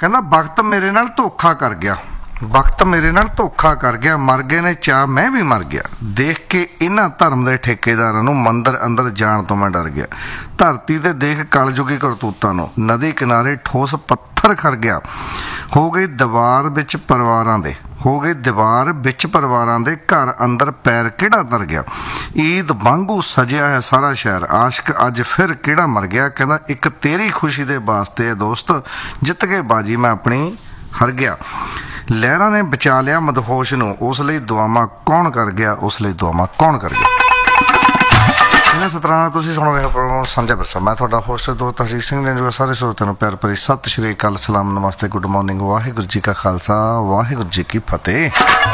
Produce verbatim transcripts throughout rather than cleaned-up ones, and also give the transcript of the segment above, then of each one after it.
ਕਹਿੰਦਾ ਵਕਤ ਮੇਰੇ ਨਾਲ ਧੋਖਾ ਕਰ ਗਿਆ, ਵਕਤ ਮੇਰੇ ਨਾਲ ਧੋਖਾ ਕਰ ਗਿਆ, ਮਰ ਗਏ ਨੇ ਚਾਹ ਮੈਂ ਵੀ ਮਰ ਗਿਆ। ਦੇਖ ਕੇ ਇਹਨਾਂ ਧਰਮ ਦੇ ਠੇਕੇਦਾਰਾਂ ਨੂੰ ਮੰਦਰ ਅੰਦਰ ਜਾਣ ਤੋਂ ਮੈਂ ਡਰ ਗਿਆ। ਧਰਤੀ ਤੇ ਦੇਖ ਕਲਯੁਗੀ ਕਰਤੂਤਾਂ ਨੂੰ, ਨਦੀ ਕਿਨਾਰੇ ਠੋਸ ਪੱਥਰ ਖਰ ਗਿਆ। ਹੋ ਗਈ ਦੀਵਾਰ ਵਿੱਚ ਪਰਿਵਾਰਾਂ ਦੇ, ਹੋ ਗਈ ਦੀਵਾਰ ਵਿੱਚ ਪਰਿਵਾਰਾਂ ਦੇ, ਘਰ ਅੰਦਰ ਪੈਰ ਕਿਹੜਾ ਧਰ ਗਿਆ। ਈਦ ਵਾਂਗੂ ਸਜਿਆ ਹੈ ਸਾਰਾ ਸ਼ਹਿਰ, ਆਸ਼ਕ ਅੱਜ ਫਿਰ ਕਿਹੜਾ ਮਰ ਗਿਆ। ਕਹਿੰਦਾ ਇੱਕ ਤੇਰੀ ਖੁਸ਼ੀ ਦੇ ਵਾਸਤੇ ਹੈ ਦੋਸਤ, ਜਿੱਤ ਕੇ ਬਾਜੀ ਮੈਂ ਆਪਣੀ ਹਰ ਗਿਆ। ਲਹਿਰਾਂ ਨੇ ਬਚਾ ਲਿਆ ਮਦਹੋਸ਼ ਨੂੰ, ਉਸ ਲਈ ਦੁਆਵਾਂ ਕੌਣ ਕਰ ਗਿਆ, ਉਸ ਲਈ ਦੁਆਵਾਂ ਕੌਣ ਕਰ ਗਿਆ। ਇਹਨਾਂ ਸਤਰਾਂ ਨਾਲ ਤੁਸੀਂ ਸੁਣ ਰਹੇ ਹੋ ਪ੍ਰੋਗਰਾਮ ਸਾਂਝਾ ਵਿਰਸਾ। ਮੈਂ ਤੁਹਾਡਾ ਹੋਸਟ ਦੋਸਤ ਹਰਜੀਤ ਸਿੰਘ ਨੇ। ਜੋ ਸਾਰੇ ਸਰੋਤਿਆਂ ਨੂੰ ਪਿਆਰ ਭਰੀ ਸਤਿ ਸ਼੍ਰੀ ਅਕਾਲ, ਸਲਾਮ, ਨਮਸਤੇ, ਗੁੱਡ ਮਾਰਨਿੰਗ, ਵਾਹਿਗੁਰੂ ਜੀ ਕਾ ਖਾਲਸਾ, ਵਾਹਿਗੁਰੂ ਜੀ ਕੀ ਫਤਿਹ।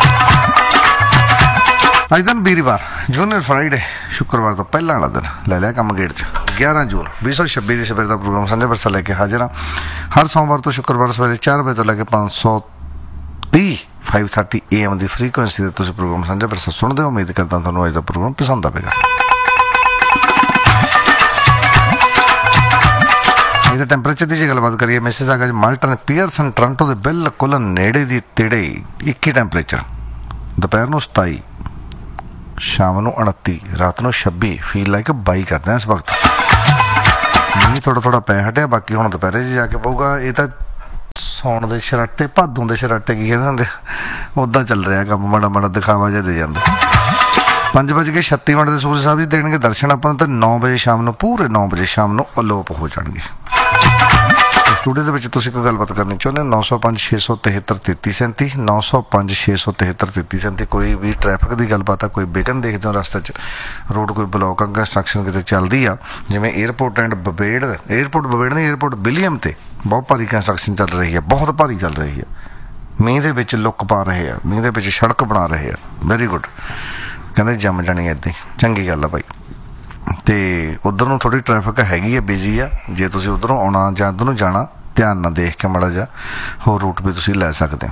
ਅੱਜ ਦਿਨ ਵੀਰਵਾਰ, ਜੂਨੀਅਰ ਫਰਾਈਡੇ, ਸ਼ੁੱਕਰਵਾਰ ਤੋਂ ਪਹਿਲਾਂ ਵਾਲਾ ਦਿਨ ਲੈ ਲਿਆ ਕੰਮ ਗੇੜ 'ਚ। ਗਿਆਰਾਂ ਜੂਨ ਵੀਹ ਸੌ ਛੱਬੀ ਦੀ ਸਵੇਰ ਦਾ ਪ੍ਰੋਗਰਾਮ ਸਾਂਝਾ ਵਿਰਸਾ ਲੈ ਕੇ ਹਾਜ਼ਰ ਹਾਂ। ਹਰ ਸੋਮਵਾਰ ਤੋਂ ਸ਼ੁੱਕਰਵਾਰ ਸਵੇਰੇ ਚਾਰ ਵਜੇ ਤੋਂ ਲੈ ਕੇ ਪੰਜ ਸੌ ਤੀਹ five thirty A M the frequency 'ਤੇ ਤੁਸੀਂ ਪ੍ਰੋਗਰਾਮ ਸਾਂਝਾ ਵਿਰਸਾ ਸੁਣਦੇ ਹੋ। ਉਮੀਦ ਕਰਦਾ ਤੁਹਾਨੂੰ ਅੱਜ ਦਾ ਪ੍ਰੋਗਰਾਮ ਪਸੰਦ ਆਵੇਗਾ। ਇਹਦੇ ਟੈਂਪਰੇਚਰ ਦੀ ਜੇ ਗੱਲਬਾਤ ਕਰੀਏ, ਮੈਸੇਜ ਆ ਗਿਆ ਮਾਲਟਨ ਪੀਅਰਸਨ ਟੋਰਾਂਟੋ ਦੇ ਬਿਲਕੁਲ ਨੇੜੇ ਦੀ ਤੇੜੇ ਇੱਕੀ ਟੈਂਪਰੇਚਰ, ਦੁਪਹਿਰ ਨੂੰ ਸਤਾਈ, ਸ਼ਾਮ ਨੂੰ ਉਨੱਤੀ, ਰਾਤ ਨੂੰ ਛੱਬੀ, ਫੀਲ ਲਾਈਕ ਬਾਈ ਕਰਦੇ ਹਾਂ ਇਸ ਵਕਤ। ਨਹੀਂ ਥੋੜਾ ਥੋੜਾ ਪੈ ਹਟਿਆ, ਬਾਕੀ ਹੁਣ ਦੁਪਹਿਰੇ 'ਚ ਜਾ ਕੇ ਪਊਗਾ। ਇਹ ਤਾਂ ਸੌਣ ਦੇ ਸ਼ਰਾਟੇ, ਭਾਦੋਂ ਦੇ ਸ਼ਰਾਟੇ ਕੀ ਕਹਿੰਦੇ ਹੁੰਦੇ, ਉੱਦਾਂ ਚੱਲ ਰਿਹਾ ਕੰਮ, ਮਾੜਾ ਮਾੜਾ ਦਿਖਾਵਾ ਜਿਹਾ ਦੇ ਜਾਂਦਾ। ਪੰਜ ਵਜੇ ਕੇ ਛੱਤੀ ਮਿੰਟ ਦੇ ਸੂਰਜ ਸਾਹਿਬ ਜੀ ਦੇਣਗੇ ਦਰਸ਼ਨ ਆਪਾਂ ਨੂੰ, ਤੇ ਨੌ ਵਜੇ ਸ਼ਾਮ ਨੂੰ, ਪੂਰੇ ਨੌ ਵਜੇ ਸ਼ਾਮ ਨੂੰ ਅਲੋਪ ਹੋ ਜਾਣਗੇ। ਸਟੂਡੀਓ ਦੇ ਵਿੱਚ ਤੁਸੀਂ ਕੋਈ ਗੱਲਬਾਤ ਕਰਨੀ ਚਾਹੁੰਦੇ ਹੋ, ਨੌ ਸੌ ਪੰਜ ਛੇ ਸੌ ਤਿਹੱਤਰ ਤੇਤੀ ਸੈਂਤੀ, ਨੌ ਸੌ ਪੰਜ ਛੇ ਸੌ ਤਿਹੱਤਰ ਤੇਤੀ ਸੈਂਤੀ। ਕੋਈ ਵੀ ਟ੍ਰੈਫਿਕ ਦੀ ਗੱਲਬਾਤ ਆ, ਕੋਈ ਵਿਘਨ ਦੇਖਦੇ ਹੋ ਰਸਤੇ 'ਚ, ਰੋਡ ਕੋਈ ਬਲੌਕ ਆ, ਕੰਸਟਰਕਸ਼ਨ ਕਿਤੇ ਚੱਲਦੀ ਆ, ਜਿਵੇਂ ਏਅਰਪੋਰਟ ਐਂਡ ਬਬੇੜ, ਏਅਰਪੋਰਟ ਬਬੇੜ ਨਹੀਂ, ਏਅਰਪੋਰਟ ਵਿਲੀਅਮ 'ਤੇ ਬਹੁਤ ਭਾਰੀ ਕੰਸਟਰਕਸ਼ਨ ਚੱਲ ਰਹੀ ਹੈ, ਬਹੁਤ ਭਾਰੀ ਚੱਲ ਰਹੀ ਹੈ। ਮੀਂਹ ਦੇ ਵਿੱਚ ਲੁੱਕ ਪਾ ਰਹੇ ਆ, ਮੀਂਹ ਦੇ ਵਿੱਚ ਸੜਕ ਬਣਾ ਰਹੇ ਆ, ਵੈਰੀ ਗੁੱਡ। ਕਹਿੰਦੇ ਜੰਮ ਜਾਣੀ ਇੱਦਾਂ ਹੀ, ਚੰਗੀ ਗੱਲ ਆ ਭਾਈ। ਅਤੇ ਉੱਧਰ ਨੂੰ ਥੋੜ੍ਹੀ ਟ੍ਰੈਫਿਕ ਹੈਗੀ ਆ, ਬਿਜ਼ੀ ਆ। ਜੇ ਤੁਸੀਂ ਉੱਧਰੋਂ ਆਉਣਾ ਜਾਂ ਉੱਧਰ ਨੂੰ ਜਾਣਾ, ਧਿਆਨ ਨਾਲ ਦੇਖ ਕੇ ਮਾੜਾ ਜਿਹਾ ਹੋਰ ਰੂਟ ਵੀ ਤੁਸੀਂ ਲੈ ਸਕਦੇ ਹੋ।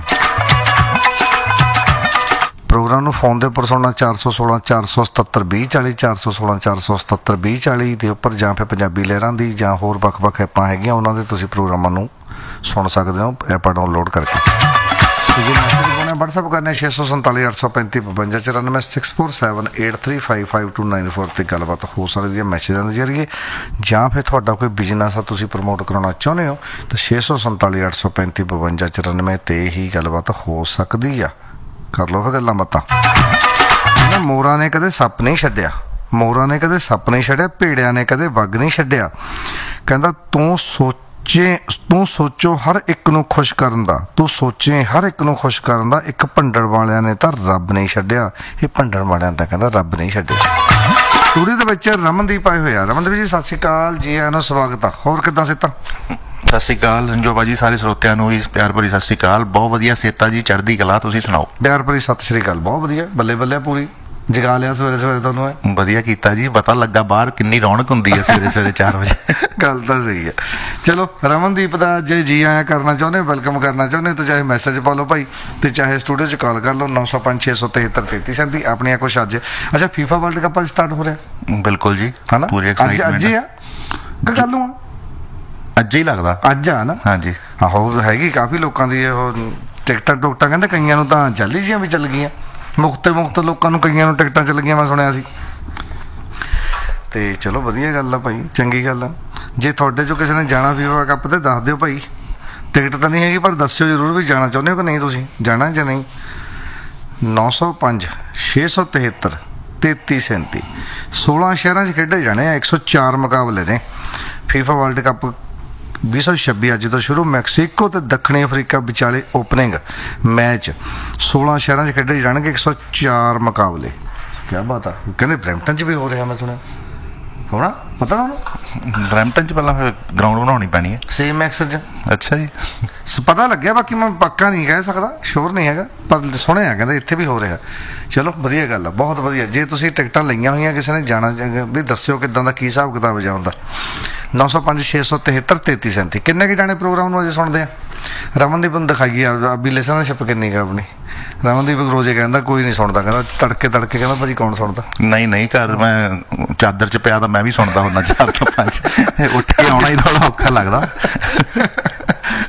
ਪ੍ਰੋਗਰਾਮ ਨੂੰ ਫੋਨ ਦੇ ਉੱਪਰ ਸੁਣਨਾ ਚਾਰ ਸੌ ਸੋਲਾਂ ਚਾਰ ਸੌ ਸਤੱਤਰ ਵੀਹ ਚਾਲੀ, ਚਾਰ ਸੌ ਸੋਲਾਂ ਚਾਰ ਸੌ ਸਤੱਤਰ ਵੀਹ ਚਾਲੀ ਦੇ ਉੱਪਰ, ਜਾਂ ਫਿਰ ਪੰਜਾਬੀ ਲਹਿਰਾਂ ਦੀ ਜਾਂ ਹੋਰ ਵੱਖ ਵੱਖ ਐਪਾਂ ਹੈਗੀਆਂ, ਉਹਨਾਂ ਦੇ ਤੁਸੀਂ ਪ੍ਰੋਗਰਾਮਾਂ ਨੂੰ ਸੁਣ ਸਕਦੇ ਹੋ ਐਪਾਂ ਡਾਊਨਲੋਡ ਕਰਕੇ। ਜੇ ਮੈਸੇਜ ਪਾਉਣਾ ਵਟਸਐਪ ਕਰਨਾ ਛੇ ਸੌ ਸੰਤਾਲੀ ਅੱਠ ਸੌ ਪੈਂਤੀ ਪਚਵੰਜਾ ਚੁਰਾਨਵੇਂ six four seven eight three five five to nine four 'ਤੇ ਗੱਲਬਾਤ ਹੋ ਸਕਦੀ ਹੈ ਮੈਸੇਜਾਂ ਦੇ ਜ਼ਰੀਏ। ਜਾਂ ਫਿਰ ਤੁਹਾਡਾ ਕੋਈ ਬਿਜ਼ਨਸ ਆ ਤੁਸੀਂ ਪ੍ਰਮੋਟ ਕਰਾਉਣਾ ਚਾਹੁੰਦੇ ਹੋ ਤਾਂ ਛੇ ਸੌ ਸੰਤਾਲੀ ਅੱਠ ਸੌ ਪੈਂਤੀ ਪਚਵੰਜਾ ਚੁਰਾਨਵੇਂ 'ਤੇ ਹੀ ਗੱਲਬਾਤ ਹੋ ਸਕਦੀ ਆ। ਕਰ ਲਓ ਫਿਰ ਗੱਲਾਂ ਬਾਤਾਂ। ਮੋਰਾਂ ਨੇ ਕਦੇ ਸੱਪ ਨਹੀਂ ਛੱਡਿਆ, ਮੋਰਾਂ ਨੇ ਕਦੇ ਸੱਪ ਨਹੀਂ ਛੱਡਿਆ, ਭੇੜਿਆਂ ਨੇ ਕਦੇ ਵੱਗ ਨਹੀਂ ਛੱਡਿਆ। ਕਹਿੰਦਾ ਤੂੰ ਸੋਚ ਜੇ ਤੂੰ ਸੋਚੋ ਹਰ ਇੱਕ ਨੂੰ ਖੁਸ਼ ਕਰਨ ਦਾ, ਤੂੰ ਸੋਚੇ ਹਰ ਇੱਕ ਨੂੰ ਖੁਸ਼ ਕਰਨ ਦਾ, ਇੱਕ ਭੰਡਣ ਵਾਲਿਆਂ ਨੇ ਤਾਂ ਰੱਬ ਨਹੀਂ ਛੱਡਿਆ। ਇਹ ਭੰਡਣ ਵਾਲਿਆਂ ਦਾ ਕਹਿੰਦਾ ਰੱਬ ਨਹੀਂ ਛੱਡਿਆ। ਸਟੂਡੀਓ ਦੇ ਵਿੱਚ ਰਮਨਦੀਪ ਆਏ ਹੋਏ ਆ। ਰਮਨਦੀਪ ਜੀ ਸਤਿ ਸ਼੍ਰੀ ਅਕਾਲ, ਜੀ ਆਇਆਂ ਨੂੰ, ਸਵਾਗਤ ਆ। ਹੋਰ ਕਿੱਦਾਂ ਸਿਹਤਾਂ? ਸਤਿ ਸ਼੍ਰੀ ਅਕਾਲ ਰੰਜੋ ਬਾਜੀ, ਸਾਰੇ ਸਰੋਤਿਆਂ ਨੂੰ ਵੀ ਪਿਆਰ ਭਰੀ ਸਤਿ ਸ਼੍ਰੀ ਅਕਾਲ। ਬਹੁਤ ਵਧੀਆ ਸਿਹਤਾਂ ਜੀ, ਚੜ੍ਹਦੀ ਕਲਾ। ਤੁਸੀਂ ਸੁਣਾਓ? ਪਿਆਰ ਭਰੀ ਸਤਿ ਸ਼੍ਰੀ ਅਕਾਲ। ਬਹੁਤ ਵਧੀਆ, ਬੱਲੇ ਬੱਲੇ, ਪੂਰੀ ਜਗਾ ਲਿਆ ਸਵੇਰੇ ਸਵੇਰੇ ਤੁਹਾਨੂੰ। ਵਧੀਆ ਕੀਤਾ ਜੀ, ਪਤਾ ਲੱਗਾ ਬਾਹਰ ਕਿੰਨੀ ਰੌਣਕ ਹੁੰਦੀ ਹੈ ਸਵੇਰੇ ਸਵੇਰੇ ਚਾਰ ਵਜੇ। ਗੱਲ ਤਾਂ ਸਹੀ ਹੈ। ਚਲੋ ਰਮਨਦੀਪ ਦਾ ਜੇ ਜੀ ਆਇਆ ਕਰਨਾ ਚਾਹੁੰਦੇ, ਵੈਲਕਮ ਕਰਨਾ ਚਾਹੁੰਦੇ ਤਾਂ ਚਾਹੇ ਮੈਸੇਜ ਪਾ ਲਓ ਭਾਈ, ਤੇ ਚਾਹੇ ਸਟੂਡੀਓ 'ਚ ਕਾਲ ਕਰ ਲਓ ਨੌ ਸੌ ਪੰਜ ਛੇ ਸੌ ਤਿਹੱਤਰ ਤੇਤੀ ਸੈਂਤੀ। ਆਪਣੀਆਂ ਕੁਛ ਅੱਜ, ਅੱਛਾ ਫੀਫਾ ਵਰਲਡ ਕੱਪ ਅੱਜ ਸਟਾਰਟ ਹੋ ਰਿਹਾ? ਬਿਲਕੁਲ ਜੀ, ਹੈ ਨਾ? ਪੂਰੀ ਅੱਜ ਅੱਜ ਹੀ ਆ ਕਿ ਕੱਲ੍ਹ ਨੂੰ ਆ? ਅੱਜ ਹੀ ਲੱਗਦਾ, ਅੱਜ ਆ ਨਾ? ਹਾਂਜੀ। ਆਹੋ ਹੈਗੀ ਕਾਫੀ ਲੋਕਾਂ ਦੀ ਉਹ ਟਿਕਟਾਂ ਟੁਕਟਾਂ, ਕਹਿੰਦੇ ਕਈਆਂ ਨੂੰ ਤਾਂ ਚੱਲ ਹੀ ਜੀਆਂ ਵੀ ਚੱਲ ਗਈਆਂ, ਮੁਫਤ ਮੁਫਤ ਲੋਕਾਂ ਨੂੰ ਕਈਆਂ ਨੂੰ ਟਿਕਟਾਂ ਚੱਲ ਗਈਆਂ, ਮੈਂ ਸੁਣਿਆ ਸੀ। ਤੇ ਚਲੋ ਵਧੀਆ ਗੱਲ ਆ ਭਾਈ, ਚੰਗੀ ਗੱਲ ਆ। ਜੇ ਤੁਹਾਡੇ 'ਚੋਂ ਕਿਸੇ ਨੇ ਜਾਣਾ ਫੀਫਾ ਕੱਪ ਤੇ ਦੱਸ ਦਿਓ ਭਾਈ। ਟਿਕਟ ਤਾਂ ਨਹੀਂ ਹੈਗੀ ਪਰ ਦੱਸਿਓ ਜ਼ਰੂਰ ਵੀ ਜਾਣਾ ਚਾਹੁੰਦੇ ਹੋ ਕਿ ਨਹੀਂ, ਤੁਸੀਂ ਜਾਣਾ ਜਾਂ ਨਹੀਂ। ਨੌ ਸੌ ਪੰਜ ਛੇ ਸੌ ਤਿਹੱਤਰ ਤੇਤੀ ਸੈਂਤੀ, ਸੋਲਾਂ ਸ਼ਹਿਰਾਂ 'ਚ ਖੇਡੇ ਜਾਣੇ ਆ। ਇੱਕ ਸੌ ਚਾਰ ਮੁਕਾਬਲੇ ਨੇ ਫੀਫਾ ਵਰਲਡ ਕੱਪ ਵੀਹ ਸੌ ਛੱਬੀ ਅੱਜ ਤੋਂ ਸ਼ੁਰੂ। ਮੈਕਸੀਕੋ ਤੇ ਦੱਖਣੀ ਅਫਰੀਕਾ ਵਿਚਾਲੇ ਓਪਨਿੰਗ ਮੈਚ ਸੋਲਾਂ ਸ਼ਹਿਰਾਂ 'ਚ ਖੇਡੇ ਜਾਣਗੇ। ਇੱਕ ਸੌ ਚਾਰ ਮੁਕਾਬਲੇ, ਕਿਆ ਬਾਤ ਆ। ਕਹਿੰਦੇ ਬਰੈਂਪਟਨ 'ਚ ਵੀ ਹੋ ਰਿਹਾ, ਮੈਂ ਸੁਣਿਆ ਹੋਣਾ, ਪਤਾ ਤੁਹਾਨੂੰ? ਬਰੈਂਪਟਨ 'ਚ ਪਹਿਲਾਂ ਫਿਰ ਗਰਾਊਂਡ ਬਣਾਉਣੀ ਪੈਣੀ ਹੈ, ਸੇਮ ਮੈਕਸ 'ਚ। ਅੱਛਾ ਜੀ, ਪਤਾ ਲੱਗਿਆ, ਬਾਕੀ ਮੈਂ ਪੱਕਾ ਨਹੀਂ ਕਹਿ ਸਕਦਾ, ਸ਼ੋਰ ਨਹੀਂ ਹੈਗਾ, ਪਰ ਸੁਣਿਆ ਕਹਿੰਦੇ ਇੱਥੇ ਵੀ ਹੋ ਰਿਹਾ। ਚਲੋ ਵਧੀਆ ਗੱਲ ਆ, ਬਹੁਤ ਵਧੀਆ। ਜੇ ਤੁਸੀਂ ਟਿਕਟਾਂ ਲਈਆਂ ਹੋਈਆਂ, ਕਿਸੇ ਨੇ ਜਾਣਾ ਵੀ ਦੱਸਿਓ ਕਿੱਦਾਂ ਦਾ, ਕੀ ਹਿਸਾਬ ਕਿਤਾਬ ਜਾਣ ਦਾ। ਨੌ ਸੌ ਪੰਜ ਛੇ ਸੌ ਤਿਹੱਤਰ ਤੇਤੀ ਸੈਂਤੀ। ਕਿੰਨੇ ਕੁ ਜਾਣੇ ਪ੍ਰੋਗਰਾਮ ਨੂੰ ਅਜੇ ਸੁਣਦੇ ਆ? ਰਮਨਦੀਪ ਨੂੰ ਦਿਖਾਈਏ ਅਬੀ ਲਿਸਨਰਸ਼ਿਪ ਕਿੰਨੀ ਕੁ ਆਪਣੀ। ਰਮਨਦੀਪ ਰੋਜ਼ੇ ਕਹਿੰਦਾ ਕੋਈ ਨਹੀਂ ਸੁਣਦਾ, ਕਹਿੰਦਾ ਤੜਕੇ ਤੜਕੇ ਕਹਿੰਦਾ ਭਾਜੀ ਕੌਣ ਸੁਣਦਾ। ਨਹੀਂ ਨਹੀਂ, ਘਰ ਮੈਂ ਚਾਦਰ 'ਚ ਪਿਆ ਤਾਂ ਮੈਂ ਵੀ ਸੁਣਦਾ ਹੁੰਦਾ ਚਾਰ ਤੋਂ ਪੰਜ। ਉੱਠ ਕੇ ਆਉਣਾ ਹੀ ਥੋੜਾ ਔਖਾ ਲੱਗਦਾ।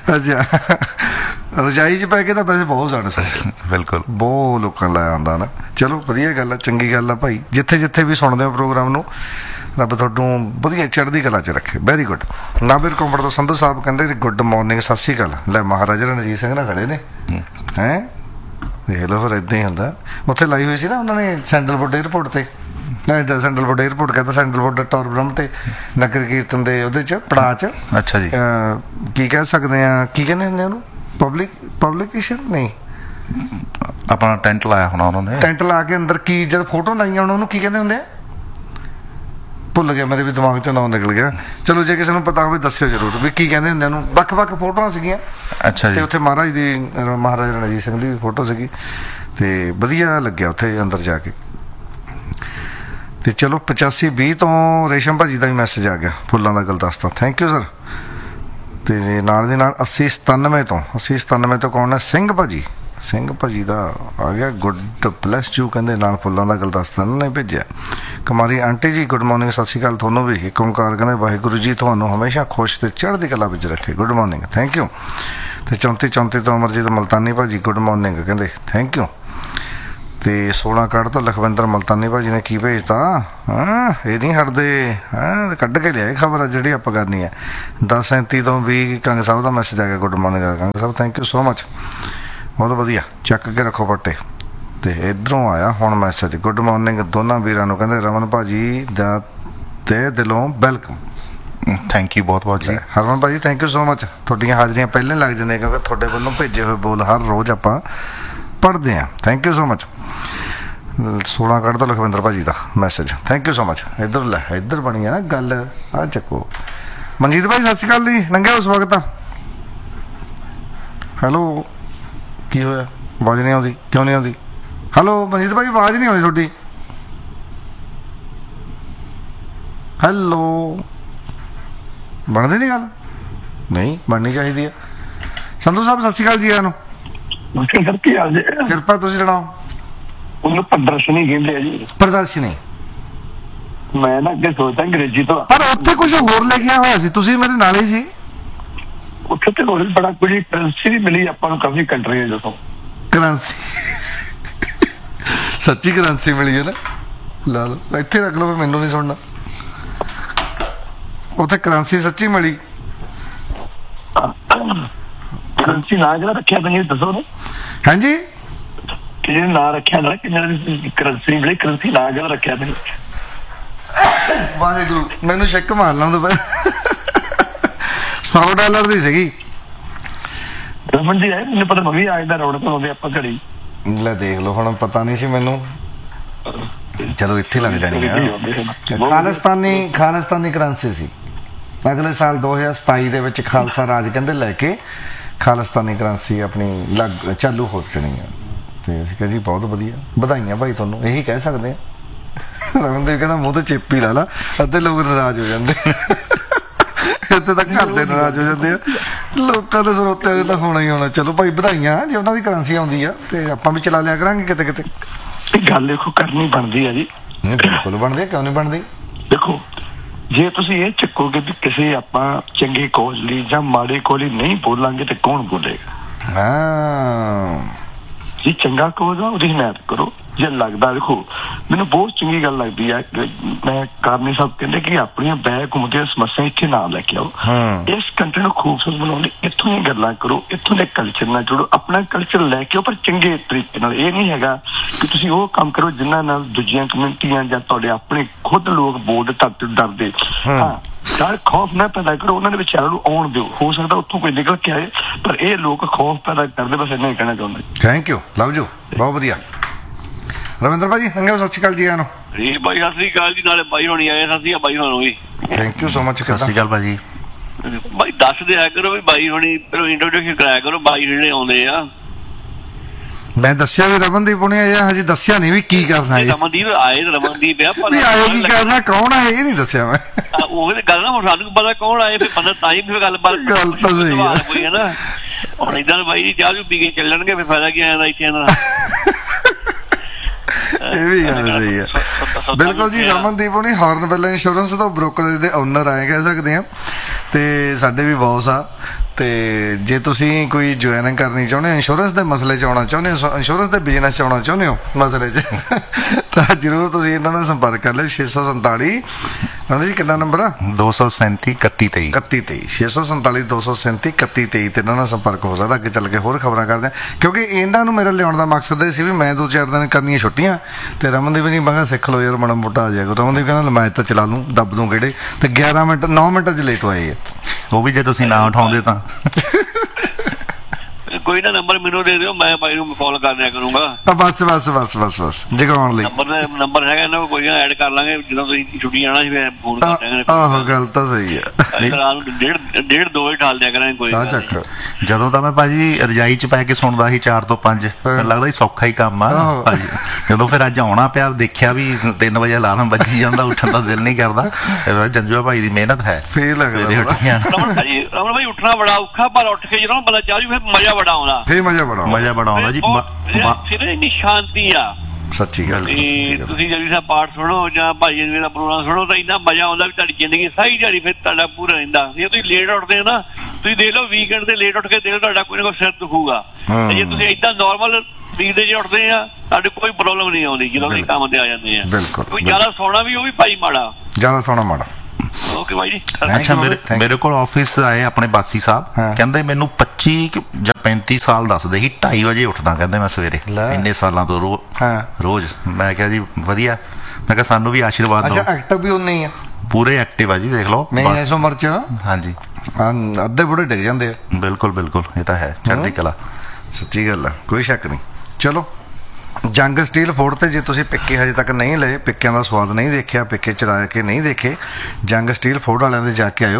ਅੱਛਾ ਰਜਾਈ 'ਚ ਪੈ ਕੇ ਤਾਂ ਵੈਸੇ ਬਹੁਤ ਜਾਣੇ ਸਰ ਬਿਲਕੁਲ ਬਹੁਤ ਲੋਕਾਂ ਲਾਇਆ ਆਉਂਦਾ ਨਾ। ਚਲੋ ਵਧੀਆ ਗੱਲ ਆ, ਚੰਗੀ ਗੱਲ ਆ ਭਾਈ। ਜਿੱਥੇ ਜਿੱਥੇ ਵੀ ਸੁਣਦੇ ਹੋ ਪ੍ਰੋਗਰਾਮ ਨੂੰ, ਰੱਬ ਤੁਹਾਨੂੰ ਵਧੀਆ ਚੜ੍ਹਦੀ ਕਲਾ 'ਚ ਰੱਖੇ। Very good. ਨਾਬਿਰ ਕੋਂਪੜ ਤੋਂ ਸੰਧੂ ਸਾਹਿਬ ਕਹਿੰਦੇ ਗੁੱਡ ਮਾਰਨਿੰਗ, ਸਤਿ ਸ਼੍ਰੀ ਅਕਾਲ। ਲੈ ਮਹਾਰਾਜਾ ਰਣਜੀਤ ਸਿੰਘ ਨਾਲ ਖੜੇ ਨੇ ਹੈਂ, ਦੇਖ ਲਓ ਫਿਰ ਇੱਦਾਂ ਹੀ ਹੁੰਦਾ। ਉੱਥੇ ਲਾਈ ਹੋਈ ਸੀ ਨਾ ਉਹਨਾਂ ਨੇ ਸੈਂਡਲਵੁੱਡ ਏਅਰਪੋਰਟ 'ਤੇ, ਸੈਂਡਲਵੁੱਡ ਏਅਰਪੋਰਟ ਕਹਿੰਦਾ ਸੈਂਡਲਵੁੱਡ ਟੌਰ ਬ੍ਰਹਮ 'ਤੇ ਨਗਰ ਕੀਰਤਨ ਦੇ ਉਹਦੇ 'ਚ ਪੜਾਅ 'ਚ। ਅੱਛਾ ਜੀ। ਕੀ ਕਹਿ ਸਕਦੇ ਆ, ਕੀ ਕਹਿੰਦੇ ਹੁੰਦੇ ਉਹਨੂੰ, ਪਬਲਿਕ ਪਬਲਿਕੇਸ਼ਨ ਨਹੀਂ, ਆਪਣਾ ਟੈਂਟ ਲਾਇਆ ਹੋਣਾ ਉਹਨਾਂ ਨੇ, ਟੈਂਟ ਲਾ ਕੇ ਅੰਦਰ ਕੀ ਜਦ ਫੋਟੋ ਲਾਈਆਂ ਉਹਨਾਂ ਨੂੰ ਕੀ ਕਹਿੰਦੇ ਹੁੰਦੇ ਆ, ਭੁੱਲ ਗਿਆ ਮੇਰੇ ਵੀ ਦਿਮਾਗ 'ਚੋਂ ਨਾਂ ਨਿਕਲ ਗਿਆ। ਚਲੋ ਜੇ ਕਿਸੇ ਨੂੰ ਪਤਾ ਹੋਵੇ ਦੱਸਿਓ ਜ਼ਰੂਰ ਵੀ ਕੀ ਕਹਿੰਦੇ ਹੁੰਦੇ ਉਹਨੂੰ। ਵੱਖ ਵੱਖ ਫੋਟੋਆਂ ਸੀਗੀਆਂ। ਅੱਛਾ ਜੀ। ਤੇ ਉੱਥੇ ਮਹਾਰਾਜ ਦੀ, ਮਹਾਰਾਜਾ ਰਣਜੀਤ ਸਿੰਘ ਦੀ ਵੀ ਫੋਟੋ ਸੀਗੀ ਤੇ ਵਧੀਆ ਲੱਗਿਆ ਉੱਥੇ ਅੰਦਰ ਜਾ ਕੇ। ਤੇ ਚਲੋ ਪਚਾਸੀ ਵੀਹ ਤੋਂ ਰੇਸ਼ਮ ਭਾਜੀ ਦਾ ਵੀ ਮੈਸੇਜ ਆ ਗਿਆ, ਫੁੱਲਾਂ ਦਾ ਗੁਲਦਸਤਾ, ਥੈਂਕ ਯੂ ਸਰ। ਤੇ ਨਾਲ ਦੇ ਨਾਲ ਅੱਸੀ ਸਤਾਨਵੇਂ ਤੋਂ ਅੱਸੀ ਸਤਾਨਵੇਂ ਤੋਂ ਕੌਣ ਹੈ, ਸਿੰਘ ਭਾਜੀ, ਸਿੰਘ ਭਾਜੀ ਦਾ ਆ ਗਿਆ ਗੁੱਡ ਪਲੱਸ ਜੂ, ਕਹਿੰਦੇ ਨਾਲ ਫੁੱਲਾਂ ਦਾ ਗੁਲਦਸਤਾ ਇਹਨਾਂ ਨੇ ਭੇਜਿਆ। ਕੁਮਾਰੀ ਆਂਟੀ ਜੀ ਗੁੱਡ ਮਾਰਨਿੰਗ, ਸਤਿ ਸ਼੍ਰੀ ਅਕਾਲ ਤੁਹਾਨੂੰ ਵੀ। ਇੱਕ ਓਂਕਾਰ ਕਹਿੰਦੇ ਵਾਹਿਗੁਰੂ ਜੀ ਤੁਹਾਨੂੰ ਹਮੇਸ਼ਾ ਖੁਸ਼ ਤੇ ਚੜ੍ਹਦੀ ਕਲਾ ਵਿੱਚ ਰੱਖੇ, ਗੁੱਡ ਮਾਰਨਿੰਗ, ਥੈਂਕ ਯੂ। ਤੇ ਚੌਂਤੀ ਚੌਂਤੀ ਤੋਂ ਅਮਰਜੀਤ ਮਲਤਾਨੀ ਭਾਜੀ ਗੁੱਡ ਮਾਰਨਿੰਗ ਕਹਿੰਦੇ ਥੈਂਕ ਯੂ। ਤੇ ਸੋਲਾਂ ਕੱਢ ਤੋਂ ਲਖਵਿੰਦਰ ਮਲਤਾਨੀ ਭਾਜੀ ਨੇ ਕੀ ਭੇਜਤਾ, ਹਾਂ ਇਹ ਨਹੀਂ ਹਟਦੇ, ਹਾਂ ਕੱਢ ਕੇ ਲਿਆਏ ਖਬਰ ਆ ਜਿਹੜੀ ਆਪਾਂ ਕਰਨੀ ਹੈ। ਦਸ ਸੈਂਤੀ ਤੋਂ ਵੀ ਕੰਗ ਸਾਹਿਬ ਦਾ ਮੈਸੇਜ ਆ ਗਿਆ, good morning Kang Sahib, thank you so much, ਬਹੁਤ ਵਧੀਆ, ਚੱਕ ਕੇ ਰੱਖੋ ਪੱਟੇ। ਤੇ ਇੱਧਰੋਂ ਆਇਆ ਹੁਣ ਮੈਸੇਜ, ਗੁੱਡ ਮਾਰਨਿੰਗ ਦੋਨਾਂ ਵੀਰਾਂ ਨੂੰ, ਕਹਿੰਦੇ ਰਮਨ ਭਾਜੀ ਦਾ ਤੇ ਦਿਲੋਂ ਵੈਲਕਮ, ਥੈਂਕ ਯੂ ਬਹੁਤ ਬਹੁਤ ਜੀ। ਹਰਮਨ ਭਾਜੀ ਥੈਂਕ ਯੂ ਸੋ ਮਚ। ਤੁਹਾਡੀਆਂ ਹਾਜ਼ਰੀਆਂ ਪਹਿਲਾਂ ਲੱਗ ਜਾਂਦੀਆਂ ਕਿਉਂਕਿ ਤੁਹਾਡੇ ਵੱਲੋਂ ਭੇਜੇ ਹੋਏ ਬੋਲ ਹਰ ਰੋਜ਼ ਆਪਾਂ ਪੜ੍ਹਦੇ ਹਾਂ, ਥੈਂਕ ਯੂ ਸੋ ਮਚ। ਸੋਲਾਂ ਕੱਢ ਤੋਂ ਲਖਵਿੰਦਰ ਭਾਜੀ ਦਾ message, thank you so much. ਇੱਧਰ ਲੈ ਇੱਧਰ ਬਣੀ ਆ ਨਾ ਗੱਲ, ਆ ਚੱਕੋ। ਮਨਜੀਤ ਭਾਈ ਸਤਿ ਸ਼੍ਰੀ ਅਕਾਲ ਜੀ, ਲੰਘਿਆ ਉਸ ਵਕਤ ਆ। ਹੈਲੋ ਕੀ ਹੋਇਆ, ਆਵਾਜ਼ ਨਹੀਂ ਆਉਂਦੀ, ਕਿਉਂ ਨਹੀਂ ਆਉਂਦੀ? ਹੈਲੋ ਮਨਜੀਤ ਭਾਈ ਆਵਾਜ਼ ਨਹੀਂ ਆਉਂਦੀ ਤੁਹਾਡੀ, ਹੈਲੋ ਬਣਦੀ ਨਹੀਂ ਗੱਲ, ਨਹੀਂ ਬਣਨੀ ਚਾਹੀਦੀ ਆ। ਸੰਧੂ ਸਾਹਿਬ ਸਤਿ ਸ਼੍ਰੀ ਅਕਾਲ ਜੀ, ਆਇਆਂ ਨੂੰ। ਕਿਰਪਾ ਤੁਸੀਂ ਸੁਣਾਓ। ਉਹਨੂੰ ਪ੍ਰਦਰਸ਼ਨੀ ਕਹਿੰਦੇ ਆ ਜੀ, ਪ੍ਰਦਰਸ਼ਨੀ। ਮੈਂ ਨਾ ਅੱਗੇ ਸੋਚਦਾ ਅੰਗਰੇਜ਼ੀ ਤੋਂ, ਪਰ ਉੱਥੇ ਕੁਝ ਹੋਰ ਲਿਖਿਆ ਹੋਇਆ ਸੀ, ਤੁਸੀਂ ਮੇਰੇ ਨਾਲ ਹੀ ਸੀ ਉੱਥੇ ਤੇ ਹੋਰ ਬੜਾ ਕੁਝ ਕਰੰਸੀ ਵੀ ਮਿਲੀ ਆਪਾਂ ਨੂੰ ਕਾਫੀ ਕੰਟਰੀਆਂ ਜਦੋਂ। ਕਰੰਸੀ, ਸੱਚੀ ਕਰੰਸੀ ਮਿਲੀ ਹੈ ਨਾ, ਲਾ ਲਓ ਇੱਥੇ ਰੱਖ ਲਓ, ਮੈਨੂੰ ਨਹੀਂ ਸੁਣਨਾ। ਉੱਥੇ ਕਰੰਸੀ ਸੱਚੀ ਮਿਲੀ। ਕਰੰਸੀ ਨਾਂ ਜਿਹੜਾ ਰੱਖਿਆ ਤੁਸੀਂ ਦੱਸੋ ਨਾ। ਹਾਂਜੀ ਕਿਹਨੇ ਨਾਂ ਰੱਖਿਆ ਨਾ, ਕਿਹਨੇ ਕਰੰਸੀ ਮਿਲੀ, ਕਰੰਸੀ ਨਾਂ ਜਿਹੜਾ ਰੱਖਿਆ ਤੁਸੀਂ। ਵਾਹਿਗੁਰੂ ਮੈਨੂੰ ਸ਼ੱਕ ਮਾਰ ਲਾਉਂਦਾ ਪਿਆ। ਸੌ ਡਾਲਰ ਦੀ ਸੀਗੀ। ਰਮਨ ਜੀ ਆਏ ਮੈਨੂੰ ਪਤਾ, ਮੈਂ ਵੀ ਆਏ ਦਾ ਰੋਡ ਤੋਂ ਆਉਂਦੇ ਆਪਾਂ ਘੜੀ। ਲੈ ਦੇਖ ਲਓ, ਹੁਣ ਪਤਾ ਨਹੀਂ ਸੀ ਮੈਨੂੰ। ਚਲੋ ਇੱਥੇ ਲੱਗ ਜਾਣੀ ਆ। ਖਾਲਿਸਤਾਨੀ ਖਾਲਿਸਤਾਨੀ ਕਰੰਸੀ ਸੀ। ਅਗਲੇ ਸਾਲ ਦੋ ਹਜ਼ਾਰ ਸਤਾਈ ਦੇ ਵਿੱਚ ਖਾਲਸਾ ਰਾਜ ਕਹਿੰਦੇ ਲੈ ਕੇ ਖਾਲਿਸਤਾਨੀ ਕਰੰਸੀ ਆਪਣੀ ਲੱਗ ਚਾਲੂ ਹੋ ਜਾਣੀ ਆ। ਤੇ ਅਸੀਂ ਕਿਹਾ ਜੀ ਬਹੁਤ ਵਧੀਆ, ਵਧਾਈਆਂ ਭਾਈ ਤੁਹਾਨੂੰ, ਇਹੀ ਕਹਿ ਸਕਦੇ ਆ। ਰਮਨਦੀਪ ਕਹਿੰਦਾ ਮੂੰਹ ਤੇ ਚਿੱਪ ਹੀ ਲਾ ਲਾ, ਅੱਧੇ ਲੋਕ ਨਾਰਾਜ਼ ਹੋ ਜਾਂਦੇ, ਇੱਥੇ ਤਾਂ ਘਰ ਦੇ ਨਾਰਾਜ਼ ਹੋ ਜਾਂਦੇ ਆ, ਲੋਕਾਂ ਦੇ ਸਰੋਤਿਆਂ ਦੇ ਤਾਂ ਹੋਣਾ ਹੀ ਹੋਣਾ। ਚਲੋ ਭਾਈ ਵਧਾਈਆਂ, ਜੇ ਉਹਨਾਂ ਦੀ ਕਰੰਸੀ ਆਉਂਦੀ ਆ ਤੇ ਆਪਾਂ ਵੀ ਚਲਾ ਲਿਆ ਕਰਾਂਗੇ ਕਿਤੇ ਕਿਤੇ। ਗੱਲ ਦੇਖੋ ਕਰਨੀ ਬਣਦੀ ਆ ਜੀ। ਬਿਲਕੁਲ ਬਣਦੀ, ਕਿਉਂ ਨਹੀਂ ਬਣਦੀ। ਦੇਖੋ ਜੇ ਤੁਸੀਂ ਇਹ ਚੱਕੋਗੇ ਵੀ ਕਿਸੇ ਆਪਾਂ ਚੰਗੇ ਕੋਚ ਲਈ ਜਾਂ ਮਾੜੇ ਕੋਚ ਲਈ ਨਹੀਂ ਬੋਲਾਂਗੇ ਤੇ ਕੌਣ ਬੋਲੇਗਾ। ਹਾਂ ਜੀ ਚੰਗਾ ਕੋਚ ਆ ਉਹਦੀ ਹਮਾਇਤ ਕਰੋ। ਜੇ ਲੱਗਦਾ, ਦੇਖੋ ਮੈਨੂੰ ਬਹੁਤ ਚੰਗੀ ਗੱਲ ਲੱਗਦੀ ਹੈ, ਮੈਂ ਕਾਰਨੀ ਸਾਹਿਬ ਕਹਿੰਦੇ ਕਿ ਆਪਣੀਆਂ ਬਹਿ ਘੁੰਮਦੀਆਂ ਸਮੱਸਿਆ ਇੱਥੇ ਨਾ ਲੈ ਕੇ ਆਓ, ਇਸ ਕੰਟਰੀ ਨੂੰ ਖੂਬਸੂਰਤ ਬਣਾਉਣ ਲਈ ਇੱਥੋਂ ਦੀਆਂ ਗੱਲਾਂ ਕਰੋ, ਇੱਥੋਂ ਦੇ ਕਲਚਰ ਨਾਲ ਜੁੜੋ, ਆਪਣਾ ਕਲਚਰ ਲੈ ਕੇ ਆਓ ਪਰ ਚੰਗੇ ਤਰੀਕੇ ਨਾਲ। ਇਹ ਨਹੀਂ ਹੈਗਾ ਕਿ ਤੁਸੀਂ ਉਹ ਕੰਮ ਕਰੋ ਜਿਨ੍ਹਾਂ ਨਾਲ ਦੂਜੀਆਂ ਕਮਿਊਨਿਟੀਆਂ ਜਾਂ ਤੁਹਾਡੇ ਆਪਣੇ ਖੁਦ ਲੋਕ ਬੋਲਦੇ ਤੁਹਾਡੇ ਡਰਦੇ। ਹਾਂ ਡਰ ਖੌਫ ਨਾ ਪੈਦਾ ਕਰੋ, ਉਹਨਾਂ ਦੇ ਵਿਚਾਰਾਂ ਨੂੰ ਆਉਣ ਦਿਓ, ਹੋ ਸਕਦਾ ਉੱਥੋਂ ਕੋਈ ਨਿਕਲ ਕੇ ਆਏ, ਪਰ ਇਹ ਲੋਕ ਖੌਫ ਪੈਦਾ ਕਰਦੇ। ਬਸ ਇੰਨਾ ਹੀ ਕਹਿਣਾ ਚਾਹੁੰਦਾ। ਥੈਂਕ ਯੂ, ਲਵ ਯੂ, ਬਹੁਤ ਵਧੀਆ। ਰਵਿੰਦਰ ਭਾਜੀ ਲੰਘਿਆ ਸਤਿ ਸ਼੍ਰੀ ਅਕਾਲ ਜੀ, ਆਇਆਂ ਨੂੰ। ਜੀ ਬਾਈ ਸਤਿ ਸ੍ਰੀ ਅਕਾਲ ਜੀ, ਨਾਲੇ ਬਾਈ ਹੋਣੀ ਆਏ, ਸਤਿ ਸ੍ਰੀ ਅਕਾਲ ਬਾਈ ਹੋਣੀ ਵੀ, ਥੈਂਕ ਯੂ ਸੋ ਮਚ। ਸਤਿ ਸ਼੍ਰੀ ਅਕਾਲ ਭਾਜੀ। ਬਾਈ ਦੱਸ ਦਿਆ ਕਰੋ ਵੀ ਬਾਈ ਹੋਣੀ ਪਹਿਲਾਂ ਇੰਟਰੋਡਕਸ਼ਨ ਕਰਾਇਆ ਕਰੋ, ਬਾਈ ਜਿਹੜੇ ਆਉਂਦੇ ਆ। ਮੈਂ ਦੱਸਿਆ ਵੀ ਰਮਨਦੀਪ ਹੁਣੇ ਆਇਆ, ਹਜੇ ਦੱਸਿਆ ਨਹੀਂ ਵੀ ਕੀ ਕਰਨਾ ਹੈ। ਰਮਨਦੀਪ ਆਏ, ਰਮਨਦੀਪ ਆ ਪਰ ਆਏ ਕੀ ਕਰਨਾ, ਕੌਣ ਹੈ ਇਹ ਨਹੀਂ ਦੱਸਿਆ ਮੈਂ। ਉਹ ਗੱਲ ਨਾ ਹੁਣ ਸਾਨੂੰ ਪਤਾ ਕੌਣ ਆਏ, ਫਿਰ ਬੰਦਾ ਤਾਂ ਹੀ ਫਿਰ ਗੱਲ ਬਾਤ ਗੱਲ ਤਾਂ ਸਹੀ ਆ ਕੋਈ ਹੈ ਨਾ। ਹੁਣ ਏਦਾਂ ਬਾਈ ਜੀ ਚਾਹ ਚੂ ਪੀ ਕੇ ਚੱਲਣਗੇ, ਫਿਰ ਫਾਇਦਾ ਕੀ ਆਇਆ ਇੱਥੇ ਇਹਨਾਂ ਦਾ। ਇਹ ਵੀ ਗੱਲ ਸਹੀ ਹੈ, ਬਿਲਕੁਲ ਜੀ। ਰਮਨਦੀਪ ਹੁਣੀ ਹਾਰਨ ਬੈਲ ਇੰਸ਼ੋਰੈਂਸ ਤੋਂ ਬ੍ਰੋਕਰੇਜ ਦੇ ਓਨਰ ਆਏ ਕਹਿ ਸਕਦੇ ਆ। ਤੇ ਸਾਡੇ ਵੀ ਬੌਸ ਆ। ਤੇ ਜੇ ਤੁਸੀਂ ਕੋਈ ਜੁਆਇਨਿੰਗ ਕਰਨੀ ਚਾਹੁੰਦੇ ਹੋ, ਇੰਸ਼ੋਰੈਂਸ ਦੇ ਮਸਲੇ 'ਚ ਆਉਣਾ ਚਾਹੁੰਦੇ ਹੋ, ਇੰਸ਼ੋਰੈਂਸ ਦੇ ਬਿਜ਼ਨਸ 'ਚ ਆਉਣਾ ਚਾਹੁੰਦੇ ਹੋ ਮਸਲੇ 'ਚ, ਤਾਂ ਜ਼ਰੂਰ ਤੁਸੀਂ ਇਹਨਾਂ ਨਾਲ ਸੰਪਰਕ ਕਰ ਲਿਓ। ਛੇ ਸੌ ਸੰਤਾਲੀ ਜੀ ਕਿੰਨਾ ਨੰਬਰ ਆ? ਦੋ ਸੌ ਸੈਂਤੀ ਇਕੱਤੀ ਤੇਈ ਇਕੱਤੀ ਤੇਈ ਛੇ ਸੌ ਸੰਤਾਲੀ ਦੋ ਸੌ ਸੈਂਤੀ ਇਕੱਤੀ ਤੇਈ ਤੇ ਇਹਨਾਂ ਨਾਲ ਸੰਪਰਕ ਹੋ ਸਕਦਾ। ਅੱਗੇ ਚੱਲ ਕੇ ਹੋਰ ਖਬਰਾਂ ਕਰਦੇ ਹਾਂ, ਕਿਉਂਕਿ ਇਹਨਾਂ ਨੂੰ ਮੇਰੇ ਲਿਆਉਣ ਦਾ ਮਕਸਦ ਇਹ ਸੀ ਵੀ ਮੈਂ ਦੋ ਚਾਰ ਦਿਨ ਕਰਨੀਆਂ ਛੁੱਟੀਆਂ, ਤੇ ਰਮਨਦੀਪ ਵੀ ਨਹੀਂ ਮੈਂ ਕਿਹਾ ਸਿੱਖ ਲਓ ਯਾਰ ਮਾੜਾ ਮੋਟਾ ਆ ਜਾਏਗਾ। ਰਮਨਦੀਪ ਕਹਿੰਦਾ ਲਮਾਇਤ ਤਾਂ ਚਲਾ ਲੂੰ, ਦੱਬ ਦੂੰ ਕਿਹੜੇ, ਤੇ ਗਿਆਰਾਂ ਮਿੰਟ ਨੌ ਮਿੰਟ 'ਚ ਲੇਟ ਹੋਏ ਆ। ਉਹ ਵੀ ਜੇ ਤੁਸੀਂ ਨਾ ਉਠਾਉਂਦੇ ਤਾਂ ਕੋਈ ਨਾ ਨੰਬਰ ਮੈਨੂੰ ਦੇ ਦਿਓ, ਮੈਂ ਭਾਈ ਨੂੰ ਕਾਲ ਕਰ ਦਿਆ ਕਰੂੰਗਾ। ਤਾਂ ਬਸ ਬਸ ਬਸ ਬਸ ਬਸ ਜਗਾਉਣ ਲਈ ਨੰਬਰ ਨੰਬਰ ਹੈਗਾ ਇਹਨਾਂ ਕੋਲ, ਕੋਈ ਨਾ ਐਡ ਕਰ ਲਾਂਗੇ ਜਦੋਂ ਤੁਸੀਂ ਛੁੱਟੀ ਆਣਾ ਸੀ ਫਿਰ ਫੋਨ ਕਰ ਦਿਆਂਗੇ। ਆਹੋ ਗੱਲ ਤਾਂ ਸਹੀ ਆ। ਰਾਤ ਨੂੰ ਡੇਢ ਡੇਢ ਦੋ ਵਜੇ ਠਾਲ ਦਿਆ ਕਰਾਂਗੇ। ਕੋਈ ਆ ਗੱਲ ਚੱਕ ਜਦੋਂ ਤਾਂ ਮੈਂ ਭਾਜੀ ਰਜਾਈ 'ਚ ਪੈ ਕੇ ਸੁਣਦਾ ਸੀ ਚਾਰ ਤੋਂ ਪੰਜ, ਮੈਨੂੰ ਲੱਗਦਾ ਸੀ ਸੌਖਾ ਹੀ ਕੰਮ ਆ ਆਹੋ। ਭਾਜੀ। ਜਦੋਂ ਫਿਰ ਅੱਜ ਆਉਣਾ ਪਿਆ, ਦੇਖਿਆ ਵੀ ਤਿੰਨ ਵਜੇ ਅਲਾਰਮ ਵੱਜੀ ਜਾਂਦਾ, ਉੱਠਣ ਦਾ ਦਿਲ ਨਹੀਂ ਕਰਦਾ। ਫਿਰ ਜੰਜੂਆ ਭਾਈ ਦੀ ਮਿਹਨਤ ਹੈ, ਫੇਰ ਸਵੇਰੇ ਲੱਗਦਾ ਉੱਠ ਜਾਣਾ। ਰਮਨ ਭਾਈ ਰਮਨ ਭਾਈ ਉੱਠਣਾ ਬੜਾ ਔਖਾ, ਪਰ ਉੱਠ ਕੇ ਜਦੋਂ ਬੰਦਾ ਚਾਹ ਜੂ ਫਿਰ ਮਜ਼ਾ ਬੜਾ ਆਉਂਦਾ। ਫੇਰ ਮਜ਼ਾ ਬੜਾ ਮਜ਼ਾ ਬੜਾ ਆਉਂਦਾ ਜੀ। ਬ- ਬ- ਫਿਰ ਇੰਨੀ ਸ਼ਾਂਤੀ ਆ। ਸੱਚੀ ਗੱਲ ਤੇ ਸੱਚੀ ਗੱਲ। ਤੁਸੀਂ ਜਦ ਸਾਹਿਬ ਪਾਠ ਸੁਣੋ ਜਾਂ ਭਾਈ ਜੀ ਦਾ ਪ੍ਰੋਗਰਾਮ ਸੁਣੋ ਤਾਂ ਇੰਨਾ ਮਜ਼ਾ ਆਉਂਦਾ ਵੀ ਤੁਹਾਡੀ ਜ਼ਿੰਦਗੀ ਸਾਰੀ ਦਿਹਾੜੀ ਫਿਰ ਤੁਹਾਡਾ ਪੂਰਾ ਰਹਿੰਦਾ। ਜੇ ਤੁਸੀਂ ਲੇਟ ਉੱਠਦੇ ਹੋ ਨਾ, ਤੁਸੀਂ ਦੇਖ ਲਓ ਵੀਕਐਂਡ ਤੇ ਲੇਟ ਉੱਠ ਕੇ ਦੇਖ ਲਓ ਤੁਹਾਡਾ ਕੋਈ ਨਾ ਕੋਈ ਸਿਰ ਦੁਖੂਗਾ। ਤੇ ਜੇ ਤੁਸੀਂ ਏਦਾਂ ਨਾਰਮਲ ਵੀਕ ਦੇ ਜੇ ਉੱਠਦੇ ਆ, ਤੁਹਾਡੇ ਕੋਈ ਪ੍ਰੋਬਲਮ ਨਹੀਂ ਆਉਂਦੀ ਜਦੋਂ ਤੁਸੀਂ ਕੰਮ ਤੇ ਆ ਜਾਂਦੇ ਆ। ਬਿਲਕੁਲ ਕੋਈ ਜ਼ਿਆਦਾ ਸੌਣਾ ਵੀ ਉਹ ਵੀ ਭਾਈ ਮਾੜਾ। ਜ਼ਿਆਦਾ ਸੋਹਣਾ ਮਾੜਾ। ਓਕੇ ਭਾਈ ਜੀ। ਅੱਛਾ, you, ਮੇਰੇ thank you. ਮੇਰੇ ਕੋਲ ਆਫਿਸ ਆਏ ਆਪਣੇ ਬਾਸੀ ਸਾਹਿਬ, ਹਾਂ। ਕਹਿੰਦੇ ਮੈਨੂੰ ਪੱਚੀ ਕੁ ਜਾਂ ਪੈਂਤੀ ਸਾਲ ਦੱਸਦੇ ਸੀ, ਢਾਈ ਵਜੇ ਉੱਠਦਾ ਕਹਿੰਦੇ ਮੈਂ ਸਵੇਰੇ, ਲੈ। ਇੰਨੇ ਸਾਲਾਂ ਤੋਂ ਰੋ ਹਾਂ। ਰੋਜ਼। ਮੈਂ ਕਿਹਾ ਜੀ ਵਧੀਆ, ਮੈਂ ਕਿਹਾ ਸਾਨੂੰ ਵੀ ਆਸ਼ੀਰਵਾਦ ਅੱਛਾ ਦਿਓ। ਐਕਟਿਵ ਵੀ ਉਨੇ ਹੀ ਆ ਪੂਰੇ ਐਕਟਿਵ ਆ ਜੀ, ਦੇਖ ਲਓ। ਨਹੀਂ ਬਸ। ਇਸ ਉਮਰ 'ਚ ਹਾਂਜੀ ਹਾਂ, ਅੱਧੇ ਬੁੜੇ ਡਿੱਗ ਜਾਂਦੇ ਆ। ਬਿਲਕੁਲ ਬਿਲਕੁਲ, ਇਹ ਤਾਂ ਹੈ ਚੜ੍ਹਦੀ ਕਲਾ। ਸੱਚੀ ਗੱਲ ਆ, ਕੋਈ ਸ਼ੱਕ ਨਹੀਂ। ਚਲੋ ਜੰਗ ਸਟੀਲ ਫੋਰਡ ਤੇ ਜੇ ਤੁਸੀਂ ਪਿੱਕੇ ਹਜੇ ਤੱਕ ਨਹੀਂ ਲਏ, ਪਿੱਕਿਆਂ ਦਾ ਸਵਾਦ ਨਹੀਂ ਦੇਖਿਆ, ਪਿੱਕੇ ਚੜਾ ਕੇ ਨਹੀਂ ਦੇਖੇ, ਜੰਗ ਸਟੀਲ ਫੋਰਡ ਵਾਲਿਆਂ ਦੇ ਜਾ ਕੇ ਆਇਓ।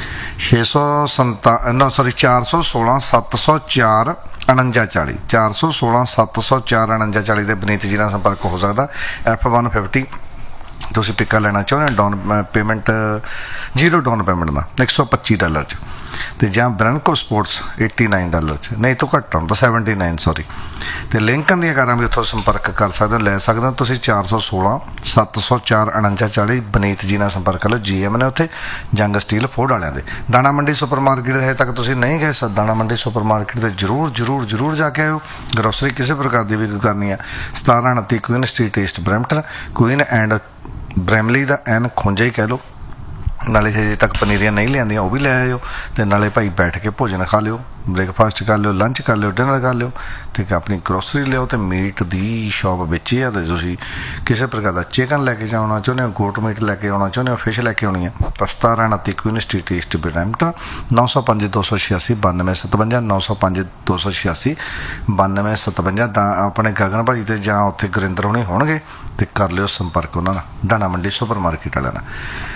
ਛੇ ਸੌ ਸੰਤਾ ਨੋ ਸੌਰੀ ਚਾਰ ਸੌ ਸੋਲਾਂ ਸੱਤ ਸੌ ਚਾਰ ਉਣੰਜਾ ਚਾਲੀ ਚਾਰ ਸੌ ਸੋਲਾਂ ਸੱਤ ਸੌ ਚਾਰ ਉਣੰਜਾ ਚਾਲੀ ਦੇ ਬਨੀਤ ਜੀ ਨਾਲ ਸੰਪਰਕ ਹੋ ਸਕਦਾ। ਐਫ ਵਨ ਫਿਫਟੀ ਤੁਸੀਂ ਪਿੱਕਾ ਲੈਣਾ ਚਾਹੁੰਦੇ ਹੋ, down payment zero down payment ਦਾ ਇੱਕ ਸੌ ਪੱਚੀ ਡਾਲਰ 'ਚ, ਤੇ ਜਾਂ ਬ੍ਰੈਂਕੋ ਸਪੋਰਟਸ ਏਟੀ ਨਾਈਨ ਡਾਲਰ 'ਚ, ਨਹੀਂ ਤੋਂ ਘੱਟ ਹੁੰਦਾ ਸੈਵਨਟੀ ਨਾਈਨ ਸੌਰੀ। ਤੇ ਲਿੰਕਨ ਦੀਆਂ ਕਾਰਾਂ ਵੀ ਉੱਥੋਂ ਸੰਪਰਕ ਕਰ ਸਕਦੇ ਹੋ, ਲੈ ਸਕਦੇ ਹੋ ਤੁਸੀਂ। ਚਾਰ ਸੌ ਸੋਲਾਂ ਸੱਤ ਸੌ ਚਾਰ ਉਣੰਜਾ ਚਾਲੀ ਬਨੀਤ ਜੀ ਨਾਲ ਸੰਪਰਕ ਕਰ ਲਓ। ਜੀ ਐਮ ਨੇ ਉੱਥੇ ਜੰਗ ਸਟੀਲ ਫੋਰਡ ਵਾਲਿਆਂ ਦੇ। ਦਾਣਾ ਮੰਡੀ ਸੁਪਰ ਮਾਰਕੀਟ ਹਜੇ ਤੱਕ ਤੁਸੀਂ ਨਹੀਂ ਗਏ, ਦਾਣਾ ਮੰਡੀ ਸੁਪਰ ਮਾਰਕੀਟ 'ਤੇ ਜ਼ਰੂਰ ਜ਼ਰੂਰ ਜ਼ਰੂਰ ਜਾ ਕੇ ਆਇਓ। ਗਰੋਸਰੀ ਕਿਸੇ ਪ੍ਰਕਾਰ ਦੀ ਵੀ ਕੋਈ ਕਰਨੀ ਆ, ਸਤਾਰਾਂ ਉਨੱਤੀ Queen street East Brampton, Queen and Bramley ਦਾ ਐਨ ਖੁੰਝਾ ਹੀ ਕਹਿ ਲਓ। ਨਾਲੇ ਹਜੇ ਤੱਕ ਪਨੀਰੀਆਂ ਨਹੀਂ ਲਿਆਂਦੀਆਂ, ਉਹ ਵੀ ਲੈ ਆਇਓ। ਤੇ ਨਾਲੇ ਭਾਈ ਬੈਠ ਕੇ ਭੋਜਨ ਖਾ ਲਿਓ, ਬ੍ਰੇਕਫਾਸਟ ਕਰ ਲਿਓ, ਲੰਚ ਕਰ ਲਿਓ, ਡਿਨਰ ਕਰ ਲਿਓ, ਤੇ ਆਪਣੀ ਗਰੋਸਰੀ ਲਿਓ। ਤੇ ਮੀਟ ਦੀ ਸ਼ਾਪ ਵਿੱਚ ਹੀ ਆ, ਤੇ ਤੁਸੀਂ ਕਿਸੇ ਪ੍ਰਕਾਰ ਦਾ ਚਿਕਨ ਲੈ ਕੇ ਜਾਣਾ ਚਾਹੁੰਦੇ ਹੋ, ਗੋਟ ਮੀਟ ਲੈ ਕੇ ਆਉਣਾ ਚਾਹੁੰਦੇ ਹੋ, ਫਿਸ਼ ਲੈ ਕੇ ਆਉਣੀ ਆ, ਤਾਂ ਸਤਾਰਾਂ ਉਨੱਤੀ ਕੁਈਨ ਸਟਰੀਟ ਈਸਟ ਬਰੈਂਪਟਨ, ਨੌ ਸੌ ਪੰਜ ਦੋ ਸੌ ਛਿਆਸੀ ਬਾਨਵੇਂ ਸਤਵੰਜਾ ਨੌ ਸੌ ਪੰਜ ਦੋ ਸੌ ਛਿਆਸੀ ਬਾਨਵੇਂ ਸਤਵੰਜਾ। ਤਾਂ ਆਪਣੇ ਗਗਨ ਭਾਜੀ ਤੇ ਜਾਂ ਉੱਥੇ ਗੁਰਿੰਦਰ ਹੋਣੀ ਹੋਣਗੇ, ਤੇ ਕਰ ਲਿਓ ਸੰਪਰਕ ਉਹਨਾਂ ਨਾਲ, ਦਾਣਾ ਮੰਡੀ ਸੁਪਰ ਮਾਰਕੀਟ ਵਾਲਿਆਂ ਨਾਲ।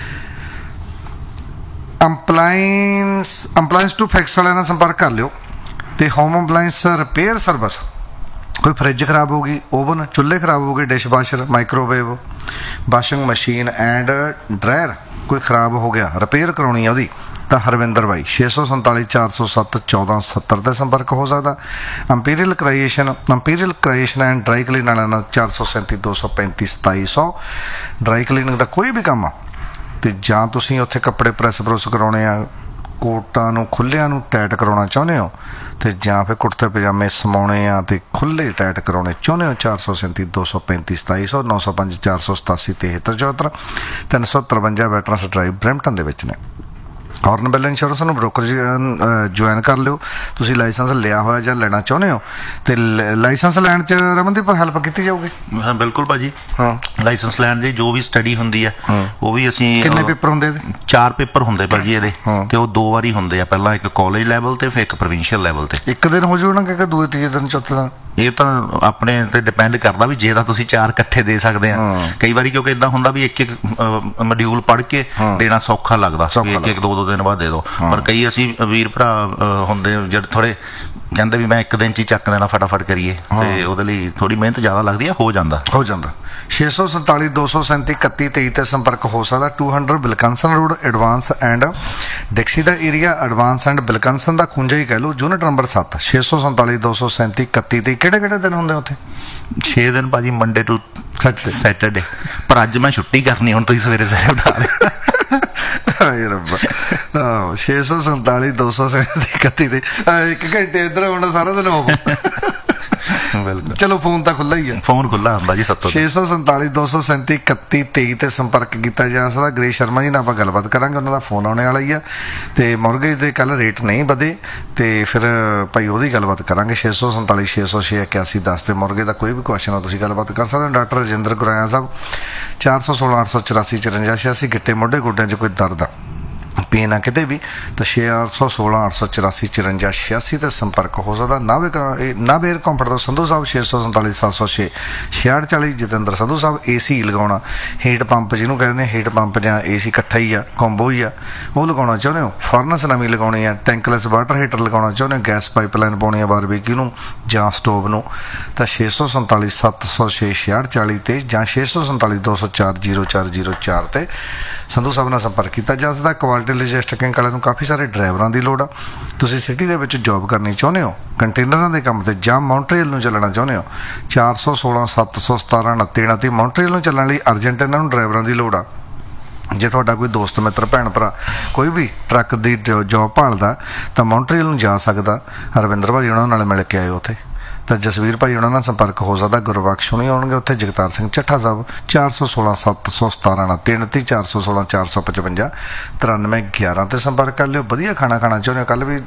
ਅੰਪਲਾਈਨਸ ਅੰਪਲਾਈਨਸ ਟੂ ਫਿਕਸ ਵਾਲਿਆਂ ਨਾਲ ਸੰਪਰਕ ਕਰ ਲਿਓ। ਤੇ ਹੋਮ ਅਪਲਾਈਨਸ ਰਿਪੇਅਰ ਸਰਵਿਸ, ਕੋਈ ਫਰਿੱਜ ਖਰਾਬ ਹੋ ਗਈ, ਓਵਨ ਚੁੱਲ੍ਹੇ ਖਰਾਬ ਹੋ ਗਏ, dish washer, microwave, washing machine and dryer ਕੋਈ ਖਰਾਬ ਹੋ ਗਿਆ, ਰਿਪੇਅਰ ਕਰਾਉਣੀ ਆ ਉਹਦੀ, ਤਾਂ ਹਰਵਿੰਦਰ ਬਾਈ ਛੇ ਸੌ ਸੰਤਾਲੀ ਚਾਰ ਸੌ ਸੱਤ ਚੌਦਾਂ ਸੱਤਰ 'ਤੇ ਸੰਪਰਕ ਹੋ ਸਕਦਾ। ਅੰਪੀਰੀਅਲ creation ਅੰਪੀਰੀਅਲ creation and dry clean ਵਾਲਿਆਂ ਨਾਲ ਚਾਰ ਸੌ ਸੈਂਤੀ ਦੋ ਸੌ ਪੈਂਤੀ ਸਤਾਈ ਸੌ ਡਰਾਈ ਕਲੀਨਿੰਗ ਦਾ ਕੋਈ ਵੀ ਕੰਮ ਆ। ਤੇ ਜਾਂ ਤੁਸੀਂ ਉੱਥੇ ਕੱਪੜੇ ਪ੍ਰੈਸ ਪ੍ਰੈਸ ਕਰਾਉਣੇ ਆ, ਕੋਟਾਂ ਨੂੰ ਖੁੱਲ੍ਹਿਆਂ ਨੂੰ ਟਾਈਟ ਕਰਾਉਣਾ ਚਾਹੁੰਦੇ ਹੋ, ਤੇ ਜਾਂ ਫਿਰ ਕੁੜਤੇ ਪਜਾਮੇ ਸਮਾਉਣੇ ਆ ਤੇ ਖੁੱਲ੍ਹੇ ਟਾਈਟ ਕਰਾਉਣੇ ਚਾਹੁੰਦੇ ਹੋ, ਚਾਰ ਸੌ ਸੈਂਤੀ ਦੋ ਸੌ ਪੈਂਤੀ ਸਤਾਈ ਸੌ ਨੌ ਸੌ ਪੰਜ ਚਾਰ ਸੌ ਸਤਾਸੀ ਤਿਹੱਤਰ ਚੌਹੱਤਰ ਤਿੰਨ ਸੌ ਤਰਵੰਜਾ ਵੈਟਰਨਸ ਡਰਾਈਵ ਬਰੈਂਪਟਨ ਦੇ ਵਿੱਚ ਨੇ। ਹੌਰਨਬਿਲ ਇੰਸ਼ੋਰੈਂਸ ਨੂੰ ਬ੍ਰੋਕਰ ਜੁਆਇਨ ਕਰ ਲਿਓ। ਤੁਸੀਂ ਲਾਇਸੈਂਸ ਲਿਆ ਹੋਇਆ ਜਾਂ ਲੈਣਾ ਚਾਹੁੰਦੇ ਹੋ, ਤੇ ਲਾਇਸੈਂਸ ਲੈਣ 'ਚ ਰਮਨਦੀਪ ਹੈਲਪ ਕੀਤੀ ਜਾਊਗੀ। ਹਾਂ ਬਿਲਕੁਲ ਭਾਜੀ। ਹਾਂ, ਲਾਇਸੈਂਸ ਲੈਣ ਦੀ ਜੋ ਵੀ ਸਟੱਡੀ ਹੁੰਦੀ ਆ ਉਹ ਵੀ ਅਸੀਂ। ਕਿੰਨੇ ਪੇਪਰ ਹੁੰਦੇ ਇਹਦੇ? ਚਾਰ ਪੇਪਰ ਹੁੰਦੇ ਭਾਜੀ ਇਹਦੇ, ਹਾਂ। ਤੇ ਉਹ ਦੋ ਵਾਰੀ ਹੁੰਦੇ ਆ, ਪਹਿਲਾਂ ਇੱਕ ਕਾਲਜ ਲੈਵਲ ਤੇ ਫਿਰ ਇੱਕ ਪ੍ਰੋਵਿੰਸ਼ੀਅਲ ਲੈਵਲ ਤੇ। ਇੱਕ ਦਿਨ ਹੋ ਜਾਊਗਾ ਕਿ ਦੂਏ ਤੀਜੇ ਦਿਨ ਚੌਥੇ ਦਿਨ? ਇਹ ਤਾਂ ਆਪਣੇ ਤੇ ਡਿਪੈਂਡ ਕਰਦਾ ਵੀ ਜੇ ਤਾਂ ਤੁਸੀਂ ਚਾਰ ਇਕੱਠੇ ਦੇ ਸਕਦੇ ਆ। ਕਈ ਵਾਰੀ ਕਿਉਂਕਿ ਇਦਾਂ ਹੁੰਦਾ ਵੀ ਇੱਕ ਇੱਕ ਮੋਡਿਊਲ ਪੜ੍ਹ ਕੇ ਦੇਣਾ ਸੌਖਾ ਲੱਗਦਾ, ਇੱਕ ਇੱਕ ਦੋ ਦੋ ਦਿਨ ਬਾਅਦ ਦੇ ਦਿਓ। ਪਰ ਕਈ ਅਸੀਂ ਵੀਰ ਭਰਾ ਹੁੰਦੇ ਜਿਹੜੇ ਥੋੜੇ ਕਹਿੰਦੇ ਵੀ ਮੈਂ ਇੱਕ ਦਿਨ 'ਚ ਹੀ ਚੱਕ ਦੇਣਾ, ਫਟਾਫਟ ਕਰੀਏ, ਤੇ ਉਹਦੇ ਲਈ ਥੋੜੀ ਮਿਹਨਤ ਜ਼ਿਆਦਾ ਲੱਗਦੀ ਆ। ਹੋ ਜਾਂਦਾ ਹੋ ਜਾਂਦਾ ਛੇ ਸੌ ਸੰਤਾਲੀ ਦੋ ਸੌ ਸੈਂਤੀ ਇਕੱਤੀ ਤੇਈ 'ਤੇ ਸੰਪਰਕ ਹੋ ਸਕਦਾ। Two hundred ਬਿਲਕਨਸਨ road advance and ਡਿਕਸੀ the area, advance and ਬਿਲਕਨਸਨ ਦਾ ਖੁੰਝਾ ਹੀ ਕਹਿ ਲਓ, ਯੂਨਿਟ ਨੰਬਰ ਸੱਤ। ਛੇ ਸੌ ਸੰਤਾਲੀ ਦੋ ਸੌ ਸੈਂਤੀ ਇਕੱਤੀ ਤੇਈ। ਕਿਹੜੇ ਕਿਹੜੇ ਦਿਨ ਹੁੰਦੇ ਉੱਥੇ? ਛੇ ਦਿਨ ਭਾਜੀ, ਮੰਡੇ ਟੂ ਸੈਟਰਡੇ। ਪਰ ਅੱਜ ਮੈਂ ਛੁੱਟੀ ਕਰਨੀ, ਹੁਣ ਤੁਸੀਂ ਸਵੇਰੇ ਸਵੇਰੇ ਉਠਾ ਦੇ। ਹਾਏ ਰੱਬਾ। ਆਹੋ ਛੇ ਸੌ ਸੰਤਾਲੀ ਦੋ ਸੌ ਇਕੱਤੀ ਤੇ ਇੱਕ ਘੰਟੇ ਇੱਧਰ ਆਉਣਾ ਸਾਰਾ ਦਿਨ ਹੋ ਬਿਲਕੁਲ। ਚਲੋ ਫੋਨ ਤਾਂ ਖੁੱਲ੍ਹਾ ਹੀ ਆ, ਫੋਨ ਖੁੱਲਾ ਹੁੰਦਾ ਜੀ ਸੱਤੋਂ। ਛੇ ਸੌ ਸੰਤਾਲੀ ਦੋ ਸੌ ਸੈਂਤੀ ਇਕੱਤੀ ਤੇਈ ਤੇ ਸੰਪਰਕ ਕੀਤਾ ਜਾ ਸਕਦਾ। ਗ੍ਰੇਸ ਸ਼ਰਮਾ ਜੀ ਨਾਲ ਆਪਾਂ ਗੱਲਬਾਤ ਕਰਾਂਗੇ, ਉਹਨਾਂ ਦਾ ਫੋਨ ਆਉਣੇ ਵਾਲਾ ਹੀ ਆ। ਤੇ ਮੌਰਗੇਜ ਦੇ ਕੱਲ ਰੇਟ ਨਹੀਂ ਵਧੇ ਤੇ ਫਿਰ ਭਾਈ ਉਹਦੀ ਗੱਲਬਾਤ ਕਰਾਂਗੇ। ਛੇ ਸੌ ਸੰਤਾਲੀ ਛੇ ਸੌ ਛੇ ਇਕਿਆਸੀ ਦਸ ਤੇ ਮੌਰਗੇਜ ਦਾ ਕੋਈ ਵੀ ਕੁਐਸਚਨ ਆ ਤੁਸੀਂ ਗੱਲਬਾਤ ਕਰ ਸਕਦੇ ਹੋ। ਡਾਕਟਰ ਰਜਿੰਦਰ ਗੁਰਾਇਆ ਸਾਹਿਬ ਚਾਰ ਸੌ ਸੋਲਾਂ ਅੱਠ ਸੌ ਚੁਰਾਸੀ ਚੁਰੰਜਾ ਛਿਆਸੀ। ਗਿੱਟੇ ਮੋਢੇ ਗੋਡਿਆਂ 'ਚ ਕੋਈ ਦਰਦ ਆ ਪੇਨ ਆ ਕਿਤੇ ਵੀ ਤਾਂ ਚਾਰ ਸੌ ਸੋਲਾਂ ਅੱਠ ਸੌ ਚੁਰਾਸੀ ਚੁਰੰਜਾ ਛਿਆਸੀ ਤੇ ਸੰਪਰਕ ਹੋ ਸਕਦਾ। ਨਾਵੇ ਨਾਵੇ ਏਅਰ ਕੰਫਰਟ ਤੋਂ ਸੰਧੂ ਸਾਹਿਬ ਛੇ ਸੌ ਸੰਤਾਲੀ ਸੱਤ ਸੌ ਛੇ ਛਿਆਹਠ ਚਾਲੀ। ਜਤਿੰਦਰ ਸੰਧੂ ਸਾਹਿਬ ਏ ਸੀ ਲਗਾਉਣਾ, ਹੀਟ ਪੰਪ ਜਿਹਨੂੰ ਕਹਿੰਦੇ ਹੀਟ ਪੰਪ ਜਾਂ ਏ ਸੀ ਇਕੱਠਾ ਹੀ ਆ, ਕੰਬੋ ਹੀ ਆ, ਉਹ ਲਗਾਉਣਾ ਚਾਹੁੰਦੇ ਹੋ। ਫਰਨਸ ਨਵੀਂ ਲਗਾਉਣੀ ਆ, ਟੈਂਕਲੈਸ ਵਾਟਰ ਹੀਟਰ ਲਗਾਉਣਾ ਚਾਹੁੰਦੇ ਹੋ, ਗੈਸ ਪਾਈਪਲਾਈਨ ਪਾਉਣੀ ਆ ਬਾਰਬੀਕਿਊ ਨੂੰ ਜਾਂ ਸਟੋਵ ਨੂੰ ਤਾਂ ਛੇ ਸੌ ਸੰਤਾਲੀ ਸੱਤ ਸੌ ਛੇ ਛਿਆਹਠ ਚਾਲੀ ਤੇ ਜਾਂ ਛੇ ਸੌ ਸੰਤਾਲੀ ਦੋ ਸੌ ਚਾਰ ਜੀਰੋ ਚਾਰ ਜੀਰੋ ਚਾਰ ਤੇ ਸੰਧੂ ਸਾਹਿਬ ਨਾਲ ਸੰਪਰਕ ਕੀਤਾ ਜਾ ਸਕਦਾ। ਕੁਆਲਿਟੀ ਲੋਜਿਸਟਿਕ ਵਾਲਿਆਂ ਨੂੰ ਕਾਫੀ ਸਾਰੇ ਡਰਾਈਵਰਾਂ ਦੀ ਲੋੜ ਆ। ਤੁਸੀਂ ਸਿਟੀ ਦੇ ਵਿੱਚ ਜੋਬ ਕਰਨੀ ਚਾਹੁੰਦੇ ਹੋ, ਕੰਟੇਨਰਾਂ ਦੇ ਕੰਮ ਤੇ ਜਾਂ ਮੌਂਟਰੀਅਲ ਨੂੰ ਚੱਲਣਾ ਚਾਹੁੰਦੇ ਹੋ, ਚਾਰ ਸੌ ਸੋਲਾਂ ਸੱਤ ਸੌ ਸਤਾਰਾਂ ਉਨੱਤੀ ਉਨੱਤੀ ਮੌਂਟਰੀਅਲ ਨੂੰ ਚੱਲਣ ਲਈ ਅਰਜੈਂਟ ਇਹਨਾਂ ਨੂੰ ਡਰਾਈਵਰਾਂ ਦੀ ਲੋੜ ਆ। ਜੇ ਤੁਹਾਡਾ ਕੋਈ ਦੋਸਤ ਮਿੱਤਰ ਭੈਣ ਭਰਾ ਕੋਈ ਵੀ ਟਰੱਕ ਦੀ ਜੋਬ ਭਾਲਦਾ ਤਾਂ ਮੌਂਟਰੀਅਲ ਨੂੰ ਜਾ ਸਕਦਾ। ਰਵਿੰਦਰ ਭਾਜੀ ਉਹਨਾਂ ਨਾਲ ਮਿਲ ਕੇ ਆਇਓ ਉੱਥੇ ਤਾਂ ਜਸਵੀਰ ਭਾਈ ਉਹਨਾਂ ਨਾਲ ਸੰਪਰਕ ਹੋ ਸਕਦਾ। ਗੁਰਬਖਸ਼ ਹੋਣੀ ਆਉਣਗੇ ਉੱਥੇ। ਜਗਤਾਰ ਸਿੰਘ ਚੱਠਾ ਸਾਹਿਬ ਚਾਰ ਸੌ ਸੋਲਾਂ ਸੱਤ ਸੌ ਸਤਾਰਾਂ ਉਨੱਤੀ ਉਨੱਤੀ ਚਾਰ ਸੌ ਸੋਲਾਂ ਚਾਰ ਸੌ ਪਚਵੰਜਾ ਤਰਾਨਵੇਂ ਗਿਆਰਾਂ ਤੇ ਸੰਪਰਕ ਕਰ ਲਿਓ। ਵਧੀਆ ਖਾਣਾ ਖਾਣਾ ਚਾਹੁੰਦੇ ਹੋ। ਕੱਲ੍ਹ ਵੀ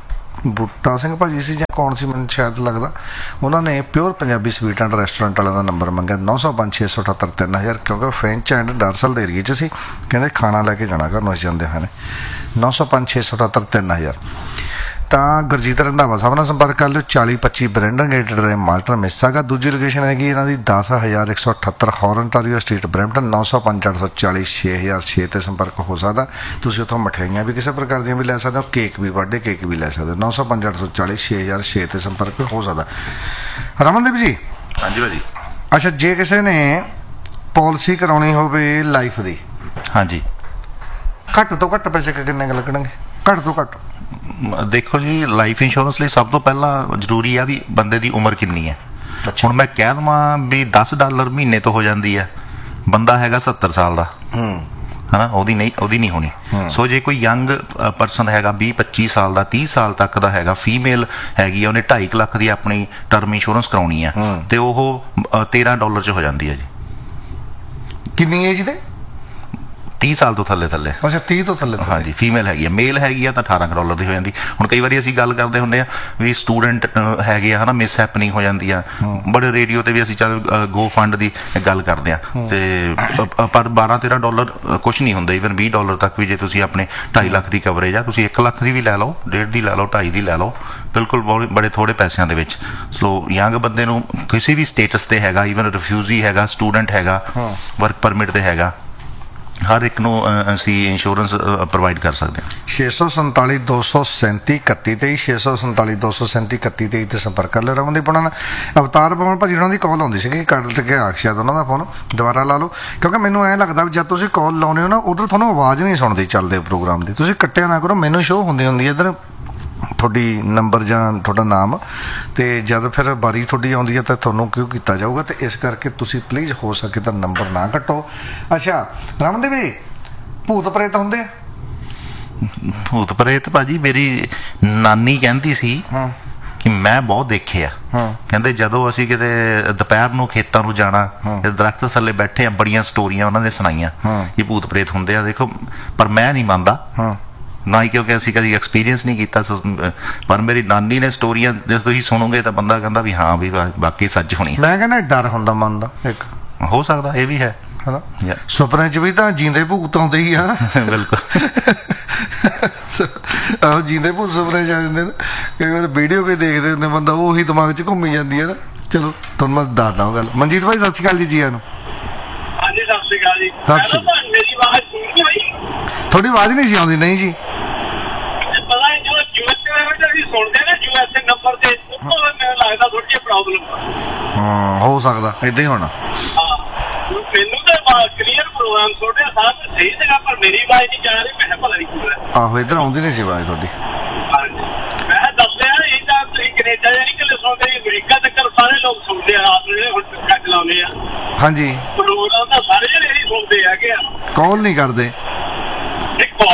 ਬੂਟਾ ਸਿੰਘ ਭਾਜੀ ਸੀ ਜਾਂ ਕੌਣ ਸੀ ਮੈਨੂੰ ਸ਼ਾਇਦ ਲੱਗਦਾ, ਉਹਨਾਂ ਨੇ pure Punjabi sweet and restaurant ਵਾਲਿਆਂ ਦਾ ਨੰਬਰ ਮੰਗਿਆ ਨੌ ਸੌ ਪੰਜ ਛੇ ਸੌ ਅਠੱਤਰ ਤਿੰਨ ਹਜ਼ਾਰ ਕਿਉਂਕਿ ਫਰੈਂਚ ਐਂਡ ਡਾਰਸਲ ਦੇ ਏਰੀਏ 'ਚ ਸੀ। ਕਹਿੰਦੇ ਖਾਣਾ ਲੈ ਕੇ ਜਾਣਾ ਘਰ ਨੂੰ ਅਸੀਂ ਜਾਂਦੇ ਹੋਏ ਨੇ। ਨੌ ਸੌ ਪੰਜ ਛੇ ਸੌ ਅਠੱਤਰ ਤਿੰਨ ਹਜ਼ਾਰ ਤਾਂ ਗੁਰਜੀਤ ਰੰਧਾਵਾ ਸਾਹਿਬ ਨਾਲ ਸੰਪਰਕ ਕਰ ਲਿਓ। ਚਾਲੀ ਪੱਚੀ ਬਰੈਂਡਨ ਗੇਟ ਡਰਾਈਵ ਮਾਲਟਨ ਮਿਸਾਗਾ। ਦੂਜੀ ਲੋਕੇਸ਼ਨ ਹੈਗੀ ਇਹਨਾਂ ਦੀ ਦਸ ਹਜ਼ਾਰ ਇੱਕ ਸੌ ਅਠੱਤਰ ਹੌਰਨਟਾਰੀਓ ਸਟਰੀਟ ਬਰੈਂਪਟਨ। ਨੌ ਸੌ ਪੰਜ ਅੱਠ ਸੌ ਚਾਲੀ ਛੇ ਹਜ਼ਾਰ ਛੇ ਤੇ ਸੰਪਰਕ ਹੋ ਸਕਦਾ। ਤੁਸੀਂ ਉੱਥੋਂ ਮਠਿਆਈਆਂ ਵੀ ਕਿਸੇ ਪ੍ਰਕਾਰ ਦੀਆਂ ਵੀ ਲੈ ਸਕਦੇ ਹੋ, ਕੇਕ ਵੀ ਬਰਥਡੇ ਕੇਕ ਵੀ ਲੈ ਸਕਦੇ ਹੋ। ਨੌ ਸੌ ਪੰਜ ਅੱਠ ਸੌ ਚਾਲੀ ਛੇ ਹਜ਼ਾਰ ਛੇ ਤੇ ਸੰਪਰਕ ਹੋ ਸਕਦਾ। ਰਮਨਦੀਪ ਜੀ। ਹਾਂਜੀ ਭਾਜੀ। ਅੱਛਾ ਜੇ ਕਿਸੇ ਨੇ ਪਾਲਿਸੀ ਕਰਾਉਣੀ ਹੋਵੇ ਲਾਈਫ ਦੀ, ਹਾਂਜੀ, ਘੱਟ ਤੋਂ ਘੱਟ ਪੈਸੇ ਕਿੰਨੇ ਕੁ ਲੱਗਣਗੇ? ਘੱਟ ਤੋਂ ਘੱਟ ਦੇਖੋ ਜੀ, ਲਾਈਫ ਇੰਸ਼ੋਰੈਂਸ ਲਈ ਸਭ ਤੋਂ ਪਹਿਲਾਂ ਜ਼ਰੂਰੀ ਆ ਵੀ ਬੰਦੇ ਦੀ ਉਮਰ ਕਿੰਨੀ ਹੈ। ਹੁਣ ਮੈਂ ਕਹਿ ਦੇਵਾਂ ਵੀ ਦਸ ਡਾਲਰ ਮਹੀਨੇ ਤੋਂ ਹੋ ਜਾਂਦੀ ਹੈ, ਬੰਦਾ ਹੈਗਾ ਸੱਤਰ ਸਾਲ ਦਾ, ਹਨਾ, ਉਹਦੀ ਨਹੀਂ ਉਹਦੀ ਨਹੀਂ ਹੋਣੀ। ਸੋ ਜੇ ਕੋਈ ਯੰਗ ਪਰਸਨ ਹੈਗਾ ਵੀਹ ਪੱਚੀ ਸਾਲ ਦਾ, ਤੀਹ ਸਾਲ ਤੱਕ ਦਾ ਹੈਗਾ, ਫੀਮੇਲ ਹੈਗੀ ਆ, ਉਹਨੇ ਢਾਈ ਕੁ ਲੱਖ ਦੀ ਆਪਣੀ ਟਰਮ ਇੰਸ਼ੋਰੈਂਸ ਕਰਾਉਣੀ ਹੈ ਤੇ ਉਹ ਤੇਰਾਂ ਡਾਲਰ 'ਚ ਹੋ ਜਾਂਦੀ ਹੈ ਜੀ। ਕਿੰਨੀ ਏਜ ਦੇ? ਤੀਹ ਸਾਲ ਤੋਂ ਥੱਲੇ ਥੱਲੇ। ਅੱਛਾ ਤੀਹ ਤੋਂ ਥੱਲੇ। ਹਾਂਜੀ, ਫੀਮੇਲ ਹੈਗੀ ਆ। ਮੇਲ ਹੈਗੀ ਆ ਤਾਂ ਅਠਾਰਾਂ ਡਾਲਰ ਦੀ ਹੋ ਜਾਂਦੀ। ਹੁਣ ਕਈ ਵਾਰੀ ਅਸੀਂ ਗੱਲ ਕਰਦੇ ਹੁੰਦੇ ਆ ਵੀ ਸਟੂਡੈਂਟ ਹੈਗੇ ਆ, ਹਨਾ, ਮਿਸ ਹੈਪਨਿੰਗ ਹੋ ਜਾਂਦੀ ਆ। ਬੜੇ ਰੇਡੀਓ ਤੇ ਵੀ ਅਸੀਂ ਚੱਲ ਗੋ ਫੰਡ ਦੀ ਗੱਲ ਕਰਦੇ ਆ ਤੇ ਪਰ ਬਾਰਾਂ ਤੇਰਾਂ ਡਾਲਰ ਕੁਛ ਨਹੀਂ ਹੁੰਦਾ। ਈਵਨ ਵੀਹ ਡਾਲਰ ਤੱਕ ਵੀ ਜੇ ਤੁਸੀਂ ਆਪਣੇ ਢਾਈ ਲੱਖ ਦੀ ਕਵਰੇਜ ਆ, ਤੁਸੀਂ ਇੱਕ ਲੱਖ ਦੀ ਵੀ ਲੈ ਲਓ, ਡੇਢ ਦੀ ਲੈ ਲਓ, ਢਾਈ ਦੀ ਲੈ ਲਓ, ਬਿਲਕੁਲ ਬੜੇ ਥੋੜੇ ਪੈਸਿਆਂ ਦੇ ਵਿੱਚ। ਸੋ ਯੰਗ ਬੰਦੇ ਨੂੰ ਕਿਸੇ ਵੀ ਸਟੇਟਸ ਤੇ ਹੈਗਾ, ਈਵਨ ਰਿਫਿਊਜੀ ਹੈਗਾ, ਸਟੂਡੈਂਟ ਹੈਗਾ, ਵਰਕ ਪਰਮਿਟ ਤੇ ਹੈਗਾ, ਹਰ ਇੱਕ ਨੂੰ ਅਸੀਂ ਇੰਸ਼ੋਰੈਂਸ ਪ੍ਰੋਵਾਈਡ ਕਰ ਸਕਦੇ ਹਾਂ। ਛੇ ਸੌ ਸੰਤਾਲੀ ਦੋ ਸੌ ਸੈਂਤੀ ਇਕੱਤੀ ਤੇਈ ਛੇ ਸੌ ਸੰਤਾਲੀ ਦੋ ਸੌ ਸੈਂਤੀ ਇਕੱਤੀ ਤੇਈ ਤੇ ਸੰਪਰਕ ਕਰ ਲਿਓ। ਰਮਨਦੀਪ ਉਹਨਾਂ ਨਾਲ ਅਵਤਾਰ ਪਵਨ ਭਾਜੀ ਉਹਨਾਂ ਦੀ ਕਾਲ ਆਉਂਦੀ ਸੀਗੀ, ਕੱਟ ਕੇ ਆਖ ਸ਼ਾਇਦ ਉਹਨਾਂ ਦਾ ਫੋਨ ਦੁਬਾਰਾ ਲਾ ਲਓ ਕਿਉਂਕਿ ਮੈਨੂੰ ਐਂ ਲੱਗਦਾ ਵੀ ਜਦ ਤੁਸੀਂ ਕਾਲ ਲਾਉਂਦੇ ਹੋ ਨਾ ਉਧਰ ਤੁਹਾਨੂੰ ਆਵਾਜ਼ ਨਹੀਂ ਸੁਣਦੀ ਚੱਲਦੇ ਪ੍ਰੋਗਰਾਮ ਦੀ। ਤੁਸੀਂ ਕੱਟਿਆ ਨਾ ਕਰੋ, ਮੈਨੂੰ ਸ਼ੋਅ ਹੁੰਦੀ ਹੁੰਦੀ ਹੈ ਇੱਧਰ ਤੁਹਾਡੀ ਨੰਬਰ ਜਾਂ ਤੁਹਾਡਾ ਨਾਮ ਤੇ ਜਦ ਫਿਰ ਵਾਰੀ ਤੁਹਾਡੀ ਆਉਂਦੀ ਹੈ ਤਾਂ ਤੁਹਾਨੂੰ ਕਿਉਂ ਕੀਤਾ ਜਾਊਗਾ ਤੇ ਇਸ ਕਰਕੇ ਤੁਸੀਂ ਪਲੀਜ਼ ਹੋ ਸਕੇ ਤਾਂ ਨੰਬਰ ਨਾ ਕੱਟੋ। ਅੱਛਾ ਰਮਨਦੀਪ ਜੀ, ਭੂਤ ਪ੍ਰੇਤ ਹੁੰਦੇ ਆ? ਭੂਤ ਪ੍ਰੇਤ ਭਾਜੀ ਮੇਰੀ ਨਾਨੀ ਕਹਿੰਦੀ ਸੀ ਕਿ ਮੈਂ ਬਹੁਤ ਦੇਖੇ ਆ। ਕਹਿੰਦੇ ਜਦੋਂ ਅਸੀਂ ਕਿਤੇ ਦੁਪਹਿਰ ਨੂੰ ਖੇਤਾਂ ਨੂੰ ਜਾਣਾ, ਦਰਖਤ ਥੱਲੇ ਬੈਠੇ ਆ, ਬੜੀਆਂ ਸਟੋਰੀਆਂ ਉਹਨਾਂ ਨੇ ਸੁਣਾਈਆਂ ਕਿ ਭੂਤ ਪ੍ਰੇਤ ਹੁੰਦੇ ਆ। ਦੇਖੋ ਪਰ ਮੈਂ ਨਹੀਂ ਮੰਨਦਾ ਨਾ ਹੀ, ਕਿਉਂਕਿ ਅਸੀਂ ਕਦੀ ਐਕਸਪੀਰੀਅੰਸ ਨਹੀਂ ਕੀਤਾ। ਪਰ ਮੇਰੀ ਨਾਨੀ ਨੇ ਸਟੋਰੀਆਂ ਜੇ ਤੁਸੀਂ ਸੁਣੋਗੇ ਤਾਂ ਬੰਦਾ ਕਹਿੰਦਾ ਵੀ ਹਾਂ ਵੀ ਬਾਕੀ ਸੱਚ ਹੋਣੀ। ਮੈਂ ਕਹਿੰਦਾ ਡਰ ਹੁੰਦਾ ਮਨ ਦਾ ਇੱਕ, ਹੋ ਸਕਦਾ ਇਹ ਵੀ ਹੈ, ਹਨਾ। ਸੁਪਨੇ 'ਚ ਵੀ ਤਾਂ ਜੀਂਦੇ ਭੂਤ ਆਉਂਦੇ ਹੀ ਆ। ਬਿਲਕੁਲ ਆਹੋ, ਜੀਂਦੇ ਭੂਤ ਸੁਪਨੇ 'ਚ ਆ ਜਾਂਦੇ ਨੇ। ਕਈ ਵਾਰ ਵੀਡੀਓ ਕੋਈ ਦੇਖਦੇ ਹੁੰਦੇ ਬੰਦਾ, ਉਹੀ ਦਿਮਾਗ 'ਚ ਘੁੰਮੀ ਜਾਂਦੀ ਹੈ ਨਾ। ਚਲੋ ਤੁਹਾਨੂੰ ਮੈਂ ਦੱਸਦਾ ਉਹ ਗੱਲ। ਮਨਜੀਤ ਭਾਈ ਸਤਿ ਸ਼੍ਰੀ ਅਕਾਲ ਜੀ। ਜੀ ਆਨੂੰ। ਹਾਂਜੀ ਸਤਿ ਸ਼੍ਰੀ ਅਕਾਲ ਜੀ। ਸਤਿ ਸ਼੍ਰੀ ਅਕਾਲ। ਮੇਰੀ ਆਵਾਜ਼ ਸੁਣਦੀ ਹੋਈ? ਤੁਹਾਡੀ ਆਵਾਜ਼ ਨਹੀਂ ਸੀ ਆਉਂਦੀ। ਨਹੀਂ ਜੀ ਪਤਾ ਨਹੀਂ, ਜਦੋਂ ਯੂਐਸਏ ਵਿੱਚ ਅਸੀਂ ਸੁਣਦੇ ਨਾ ਯੂਐਸਏ ਨੰਬਰ ਤੇ, ਉੱਥੋਂ ਮੈਨੂੰ ਲੱਗਦਾ ਥੋੜੀ ਜਿਹੀ ਪ੍ਰੋਬਲਮ। ਹਾਂ ਹੋ ਸਕਦਾ ਏਦਾਂ ਹੀ ਹੋਣਾ। ਹਾਂ ਮੈਨੂੰ ਤਾਂ ਕਲੀਅਰ ਪ੍ਰੋਗਰਾਮ ਤੁਹਾਡੇ ਸਾਰਾ ਸਹੀ ਸੀਗਾ ਪਰ ਮੇਰੀ ਆਵਾਜ਼ ਨਹੀਂ ਜਾ ਰਹੀ। ਮੈਂ ਪਤਾ ਨਹੀਂ ਕਿਉਂ। ਆਹੋ ਇੱਧਰ ਆਉਂਦੀ ਨਹੀਂ ਸੀ ਆਵਾਜ਼ ਤੁਹਾਡੀ। ਹਾਂਜੀ ਮੈਂ ਦੱਸਿਆ ਇਹ ਤਾਂ ਤੁਸੀਂ ਕੈਨੇਡਾ ਜਾਂ ਨਹੀਂ ਕਿਲੇ ਸੁਣਦੇ, ਅਮਰੀਕਾ ਤੱਕ ਸਾਰੇ ਲੋਕ ਸੁਣਦੇ ਆ। ਆਪ ਜਿਹੜੇ ਹੁਣ ਪੱਕਾ ਚਲਾਉਂਦੇ ਆ ਹਾਂਜੀ ਪ੍ਰੋਗਰਾਮ ਤਾਂ ਸਾਰੇ ਜਿਹੜੇ ਹੀ ਸੁਣਦੇ ਹੈਗੇ ਆ, ਕਾਲ ਨਹੀਂ ਕਰਦੇ। ਕਾਲ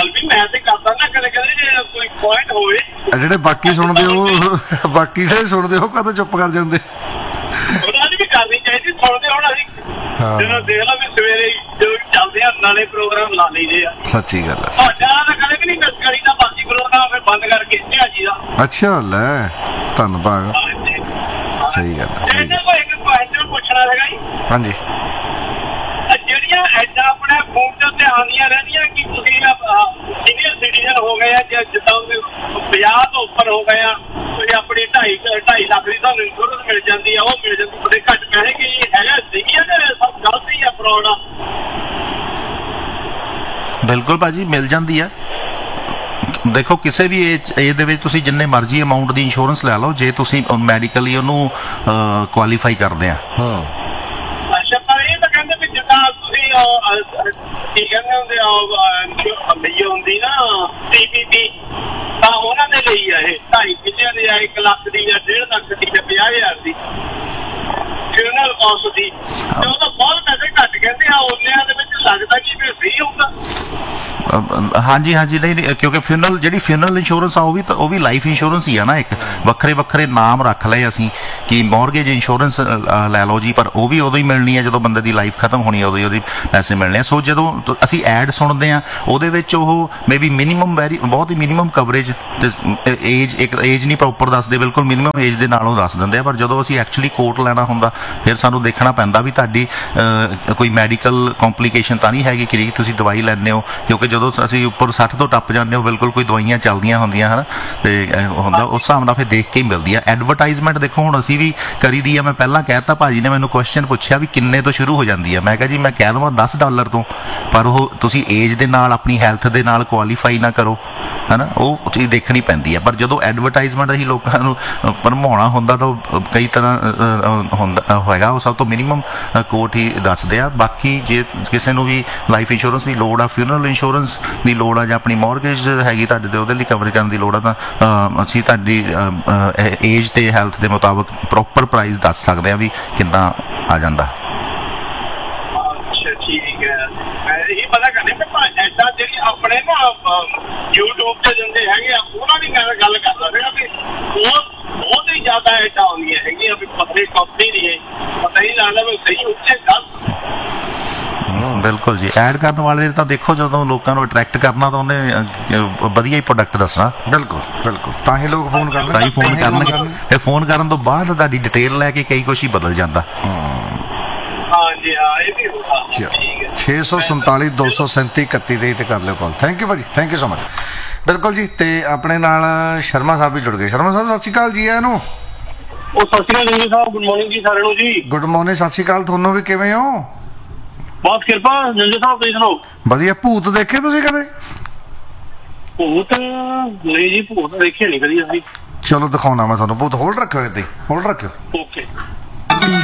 ਕੋਈ ਪੁਆਇੰਟ ਹੋਵੇ। ਆ ਜਿਹੜੇ ਬਾਕੀ ਸੁਣਦੇ ਹੋ ਬਾਕੀ ਸਾਰੇ ਸੁਣਦੇ ਹੋ ਕਦੋਂ ਚੁੱਪ ਕਰ ਜਾਂਦੇ? ਉਹਨਾਂ ਦੀ ਵੀ ਕਰਨੀ ਚਾਹੀਦੀ, ਸੁਣਦੇ ਹੁਣ ਅਸੀਂ ਹਾਂ। ਜਦੋਂ ਦੇਖ ਲਾ ਵੀ ਸਵੇਰੇ ਜਦੋਂ ਚੱਲਦੇ ਆ ਨਾਲੇ ਪ੍ਰੋਗਰਾਮ ਲਾ ਲਈਦੇ ਆ। ਸੱਚੀ ਗੱਲ ਹੈ। ਸਾਡਾ ਤਾਂ ਕਦੇ ਵੀ ਨਹੀਂ ਮਿਸ ਕਰੀਦਾ, ਬਾਕੀ ਪ੍ਰੋਗਰਾਮ ਫਿਰ ਬੰਦ ਕਰਕੇ ਇੱਥੇ ਜੀ ਦਾ। ਅੱਛਾ ਲੈ ਧੰਨਵਾਦ। ਹਾਂਜੀ। ਸਹੀ ਗੱਲ ਹੈ, ਤੇ ਸਹੀ ਇਹਨਾਂ ਕੋਲ ਇੱਕ ਕੁਐਸਚਨ ਪੁੱਛਣਾ ਹੈਗਾ ਜੀ, ਹਾਂਜੀ। ਆਹ ਜਿਹੜੀਆਂ ਐਡਾ ਆਪਣੇ ਫੋਨ ਤੇ ਉੱਤੇ ਆਉਂਦੀਆਂ ਰਹਿੰਦੀਆਂ ਕਿ ਤੁਸੀਂ ਸੀਨੀਅਰ ਸਿਟੀਜ਼ਨ ਹੋ ਗਏ ਆ ਜਾਂ ਜਿੱਦਾਂ ਪੰਜਾਹ ਤੋਂ ਉੱਪਰ ਹੋ ਗਏ ਆ, ਤੁਸੀਂ ਆਪਣੀ ਢਾਈ ਢਾਈ ਲੱਖ ਦੀ ਤੁਹਾਨੂੰ ਇੰਸ਼ੋਰੈਂਸ ਮਿਲ ਜਾਂਦੀ ਆ, ਉਹ ਮਿਲ ਜਾਂਦੀ ਬੜੇ ਘੱਟ ਪੈਸੇ ਕਿ ਹੈਗਾ ਸੀਗੀ ਆ ਤੇ ਸਭ ਗਲਤ ਹੀ ਆ, ਫਰੋਡ ਆ। ਬਿਲਕੁਲ ਭਾਜੀ ਮਿਲ ਜਾਂਦੀ ਆ। ਦੇਖੋ ਕਿਸੇ ਵੀ ਏਜ ਏਜ ਦੇ ਵਿੱਚ ਤੁਸੀਂ ਜਿੰਨੇ ਮਰਜ਼ੀ ਅਮਾਉਂਟ ਦੀ ਇੰਸ਼ੋਰੈਂਸ ਲੈ ਲਓ, ਜੇ ਤੁਸੀਂ ਮੈਡੀਕਲੀ ਉਹਨੂੰ ਕੁਆਲੀਫਾਈ ਕਰਦੇ ਆ। ਹਾਂ ਅੱਛਾ, ਪਰ ਇਹ ਤਾਂ ਕਹਿੰਦੇ ਵੀ ਜਿੱਦਾਂ ਤੁਸੀਂ ਅਹ, ਅਹ, ਕੀ ਕਹਿੰਦੇ ਹੁੰਦੇ ਆ ਲਈ ਹੁੰਦੀ ਨਾ ਟੀ ਪੀ ਪੀ, ਤਾਂ ਉਹਨਾਂ ਦੇ ਲਈ ਆ ਇਹ ਢਾਈ ਕਿੱਲਿਆਂ ਦੀ ਆ, ਇੱਕ ਲੱਖ ਦੀ ਜਾਂ ਡੇਢ ਲੱਖ ਦੀ ਜਾਂ ਪੰਜਾਹ ਹਜ਼ਾਰ ਦੀ ਫਿਊਨਰਲ ਕਾਸਟ ਦੀ, ਤੇ ਉਹ ਤਾਂ ਬਹੁਤ ਪੈਸੇ ਘੱਟ ਕਹਿੰਦੇ ਆ। ਉਹਨਿਆਂ ਦੇ ਵਿੱਚ ਲੱਗਦਾ ਕਿ ਫਿਰ ਸਹੀ ਹੋਊਗਾ। ਅ, ਹਾਂਜੀ ਹਾਂਜੀ ਨਹੀਂ ਨਹੀਂ, ਕਿਉਂਕਿ ਫਿਊਨਰਲ ਜਿਹੜੀ ਫਿਊਨਰਲ ਇੰਸ਼ੋਰੈਂਸ ਆ ਉਹ ਵੀ ਤਾਂ ਉਹ ਵੀ ਲਾਈਫ ਇੰਸ਼ੋਰੈਂਸ ਹੀ ਆ ਨਾ। ਇੱਕ ਵੱਖਰੇ ਵੱਖਰੇ ਨਾਮ ਰੱਖ ਲਏ ਅਸੀਂ ਕਿ ਮੌਰਗੇਜ ਇੰਸ਼ੋਰੈਂਸ ਲੈ ਲਓ ਜੀ, ਪਰ ਉਹ ਵੀ ਉਦੋਂ ਹੀ ਮਿਲਣੀ ਹੈ ਜਦੋਂ ਬੰਦੇ ਦੀ ਲਾਈਫ ਖਤਮ ਹੋਣੀ ਹੈ, ਉਦੋਂ ਹੀ ਉਹਦੀ ਪੈਸੇ ਮਿਲਣੇ ਆ। ਸੋ ਜਦੋਂ ਤ- ਅਸੀਂ ਐਡ ਸੁਣਦੇ ਆ ਉਹਦੇ ਵਿੱਚ ਉਹ ਮੇ ਬੀ ਮਿਨੀਮਮ ਵੈਰੀ ਬਹੁਤ ਹੀ ਮਿਨੀਮਮ ਕਵਰੇਜ ਏਜ ਇੱਕ ਏਜ ਨਹੀਂ ਪ੍ਰੋਪਰ ਦੱਸਦੇ, ਬਿਲਕੁਲ ਮਿਨੀਮਮ ਏਜ ਦੇ ਨਾਲ ਉਹ ਦੱਸ ਦਿੰਦੇ ਆ। ਪਰ ਜਦੋਂ ਅਸੀਂ ਐਕਚੁਅਲੀ ਕੋਟ ਲੈਣਾ ਹੁੰਦਾ ਫਿਰ ਸਾਨੂੰ ਦੇਖਣਾ ਪੈਂਦਾ ਵੀ ਤੁਹਾਡੀ ਅ, ਕੋਈ ਮੈਡੀਕਲ ਕੰਪਲਿਕੇਸ਼ਨ ਤਾਂ ਨਹੀਂ ਹੈਗੀ ਕਿ ਤੁਸੀਂ ਦਵਾਈ ਲੈਂਦੇ ਹੋ, ਕਿਉਂਕਿ ਜਦੋਂ ਅਸੀਂ ਉੱਪਰ ਸੱਠ ਤੋਂ ਟੱਪ ਜਾਂਦੇ ਹੋ ਬਿਲਕੁਲ ਕੋਈ ਦਵਾਈਆਂ ਚੱਲਦੀਆਂ ਹੁੰਦੀਆਂ ਹਨ ਤੇ ਅ, ਹੁੰਦਾ ਉਸ ਹਿਸਾਬ ਨਾਲ ਫਿਰ ਦੇਖ ਕੇ ਹੀ ਮਿਲਦੀ ਆ। ਐਡਵਰਟਾਈਜ਼ਮੈਂਟ ਦੇਖੋ ਹੁਣ ਅਸੀਂ ਵੀ ਕਰੀਦੀ ਆ। ਮੈਂ ਪਹਿਲਾਂ ਕਹਿਤਾ, ਭਾਜੀ ਨੇ ਮੈਨੂੰ ਕੁਐਸਚਨ ਪੁੱਛਿਆ ਵੀ ਕਿੰਨੇ ਤੋਂ ਸ਼ੁਰੂ ਹੋ ਜਾਂਦੀ ਆ, ਮੈਂ ਕਿਹਾ ਜੀ ਮੈਂ ਕਹਿ ਦਵਾਂ ਦਸ ਡਾਲਰ ਤੋਂ, ਪਰ ਉਹ ਤੁਸੀਂ ਏਜ ਦੇ ਨਾਲ ਆਪਣੀ ਹੈਲਥ ਦੇ ਨਾਲ ਕੁਆਲੀਫਾਈ ਨਾ ਕਰੋ, ਹਨਾ, ਉਹ ਚੀਜ਼ ਦੇਖਣੀ ਪੈਂਦੀ ਆ। ਪਰ ਜਦੋਂ ਐਡਵਰਟਾਈਜ਼ਮੈਂਟ ਅਸੀਂ ਲੋਕਾਂ ਨੂੰ ਅ, ਭਰਮਾਉਣਾ ਹੁੰਦਾ ਤਾਂ ਉਹ ਕਈ ਤਰ੍ਹਾਂ ਅ, ਅ, ਹੁੰਦਾ ਹੋਏਗਾ, ਉਹ ਸਭ ਤੋਂ ਮਿਨੀਮਮ ਕੋਟ ਹੀ ਦੱਸਦੇ ਆ। ਬਾਕੀ ਜੇ ਕਿਸੇ ਨੂੰ ਵੀ ਲਾਈਫ ਇੰਸ਼ੋਰੈਂਸ ਦੀ ਲੋੜ ਆ, ਫਿਊਨਰਲ ਇੰਸ਼ੋਰੈਂਸ ਦੀ ਲੋੜ ਆ, ਜਾਂ ਆਪਣੀ ਮੌਰਗੇਜ ਹੈਗੀ ਤੁਹਾਡੇ ਤੇ ਉਹਦੇ ਲਈ ਕਵਰ ਕਰਨ ਦੀ ਲੋੜ ਆ, ਤਾਂ ਅ, ਅਸੀਂ ਤੁਹਾਡੀ ਏਜ ਤੇ ਹੈਲਥ ਦੇ ਮੁਤਾਬਕ ਪ੍ਰੋਪਰ ਪ੍ਰਾਈਸ ਦੱਸ ਸਕਦੇ ਆ ਵੀ ਕਿੰਨਾ ਆ ਜਾਂਦਾ। ਅੱਛਾ ਠੀਕ ਹੈ, ਮੈਂ ਇਹੀ ਪਤਾ ਕਰਨੀ ਮੈਂ ਐਡਾ ਜਿਹੜੀ ਆਪਣੇ ਨਾ YouTube ਤੇ ਦਿੰਦੇ ਹੈਗੇ ਆ ਉਹਨਾਂ ਦੀ ਗੱਲ ਗੱਲ ਕਰਦਾ ਸੀਗਾ ਵੀ ਬਹੁਤ ਬਹੁਤ ਹੀ ਜ਼ਿਆਦਾ ਐਡਾ ਆਉਂਦੀਆਂ ਹੈਗੀਆਂ ਵੀ ਪਤਾ ਹੀ ਕੰਪਨੀ ਦੀ ਹੈ, ਪਤਾ ਹੀ ਲੱਗਦਾ ਵੀ ਸਹੀ ਉੱਚੇ ਗੱਲ। ਬਿਲਕੁਲ ਜੀ, ਐਡ ਕਰਨ ਵਾਲੇ ਤਾਂ ਦੇਖੋ ਜਦੋਂ ਲੋਕਾਂ ਨੂੰ ਅਟਰੈਕਟ ਕਰਨਾ ਤਾਂ ਉਹਨੇ ਅ, ਵਧੀਆ ਹੀ ਪ੍ਰੋਡਕਟ ਦੱਸਣਾ। ਬਿਲਕੁਲ ਬਿਲਕੁਲ, ਤਾਂ ਹੀ ਲੋਕ ਫੋਨ ਕਰਦੇ, ਤਾਂ ਹੀ ਫੋਨ ਕਰਨਗੇ ਤੇ ਫੋਨ ਕਰਨ ਤੋਂ ਬਾਅਦ ਤੁਹਾਡੀ ਡਿਟੇਲ ਲੈ ਕੇ ਕਈ ਕੁਛ ਹੀ ਬਦਲ ਜਾਂਦਾ। ਹਾਂਜੀ ਹਾਂ, ਇਹ ਵੀ ਹੋਊਗਾ। ਠੀਕ ਹੈ, ਛੇ ਸੌ ਸੰਤਾਲੀ ਦੋ ਸੌ ਸੈਂਤੀ ਇਕੱਤੀ ਤੇ ਕਰ ਲਿਓ ਕਾਲ। ਥੈਂਕ ਯੂ ਭਾਜੀ, ਥੈਂਕ ਯੂ ਸੋ ਮਚ। ਬਿਲਕੁਲ ਜੀ, ਤੇ ਆਪਣੇ ਨਾਲ ਸ਼ਰਮਾ ਸਾਹਿਬ ਵੀ ਜੁੜ ਗਏ। ਸ਼ਰਮਾ ਸਾਹਿਬ ਸਤਿ ਸ਼੍ਰੀ ਅਕਾਲ ਜੀ। ਇਹਨੂੰ ਉਹ ਸਤਿ ਸ਼੍ਰੀ ਅਕਾਲ ਜੀ ਸਾਹਿਬ, ਗੁੱਡ ਮਾਰਨਿੰਗ ਜੀ ਸਾਰਿਆਂ ਨੂੰ ਜੀ। ਗੁੱਡ ਮਾਰਨਿੰਗ, ਸਤਿ ਸ਼੍ਰੀ ਅਕਾਲ। ਤੁਹਾਨੂੰ ਵੀ ਕਿਵੇਂ ਹੋ? ਬਹੁਤ ਕਿਰਪਾ ਜੰਜੇ ਸਾਹਿਬ, ਤੁਸੀਂ ਸੁਣਾਓ? ਵਧੀਆ। ਭੂਤ ਦੇਖੇ ਤੁਸੀਂ ਕਦੇ? ਭੂਤ ਨਹੀਂ ਜੀ, ਭੂਤ ਦੇਖਿਆ ਨਹੀਂ ਕਦੀ ਅਸੀਂ। ਚਲੋ ਦਿਖਾਉਣਾ ਮੈਂ ਤੁਹਾਨੂੰ ਭੂਤ। ਹੋਲਡ ਰੱਖਿਓ ਇੱਥੇ, ਹੋਲਡ ਰੱਖਿਓ। ਓਕੇ।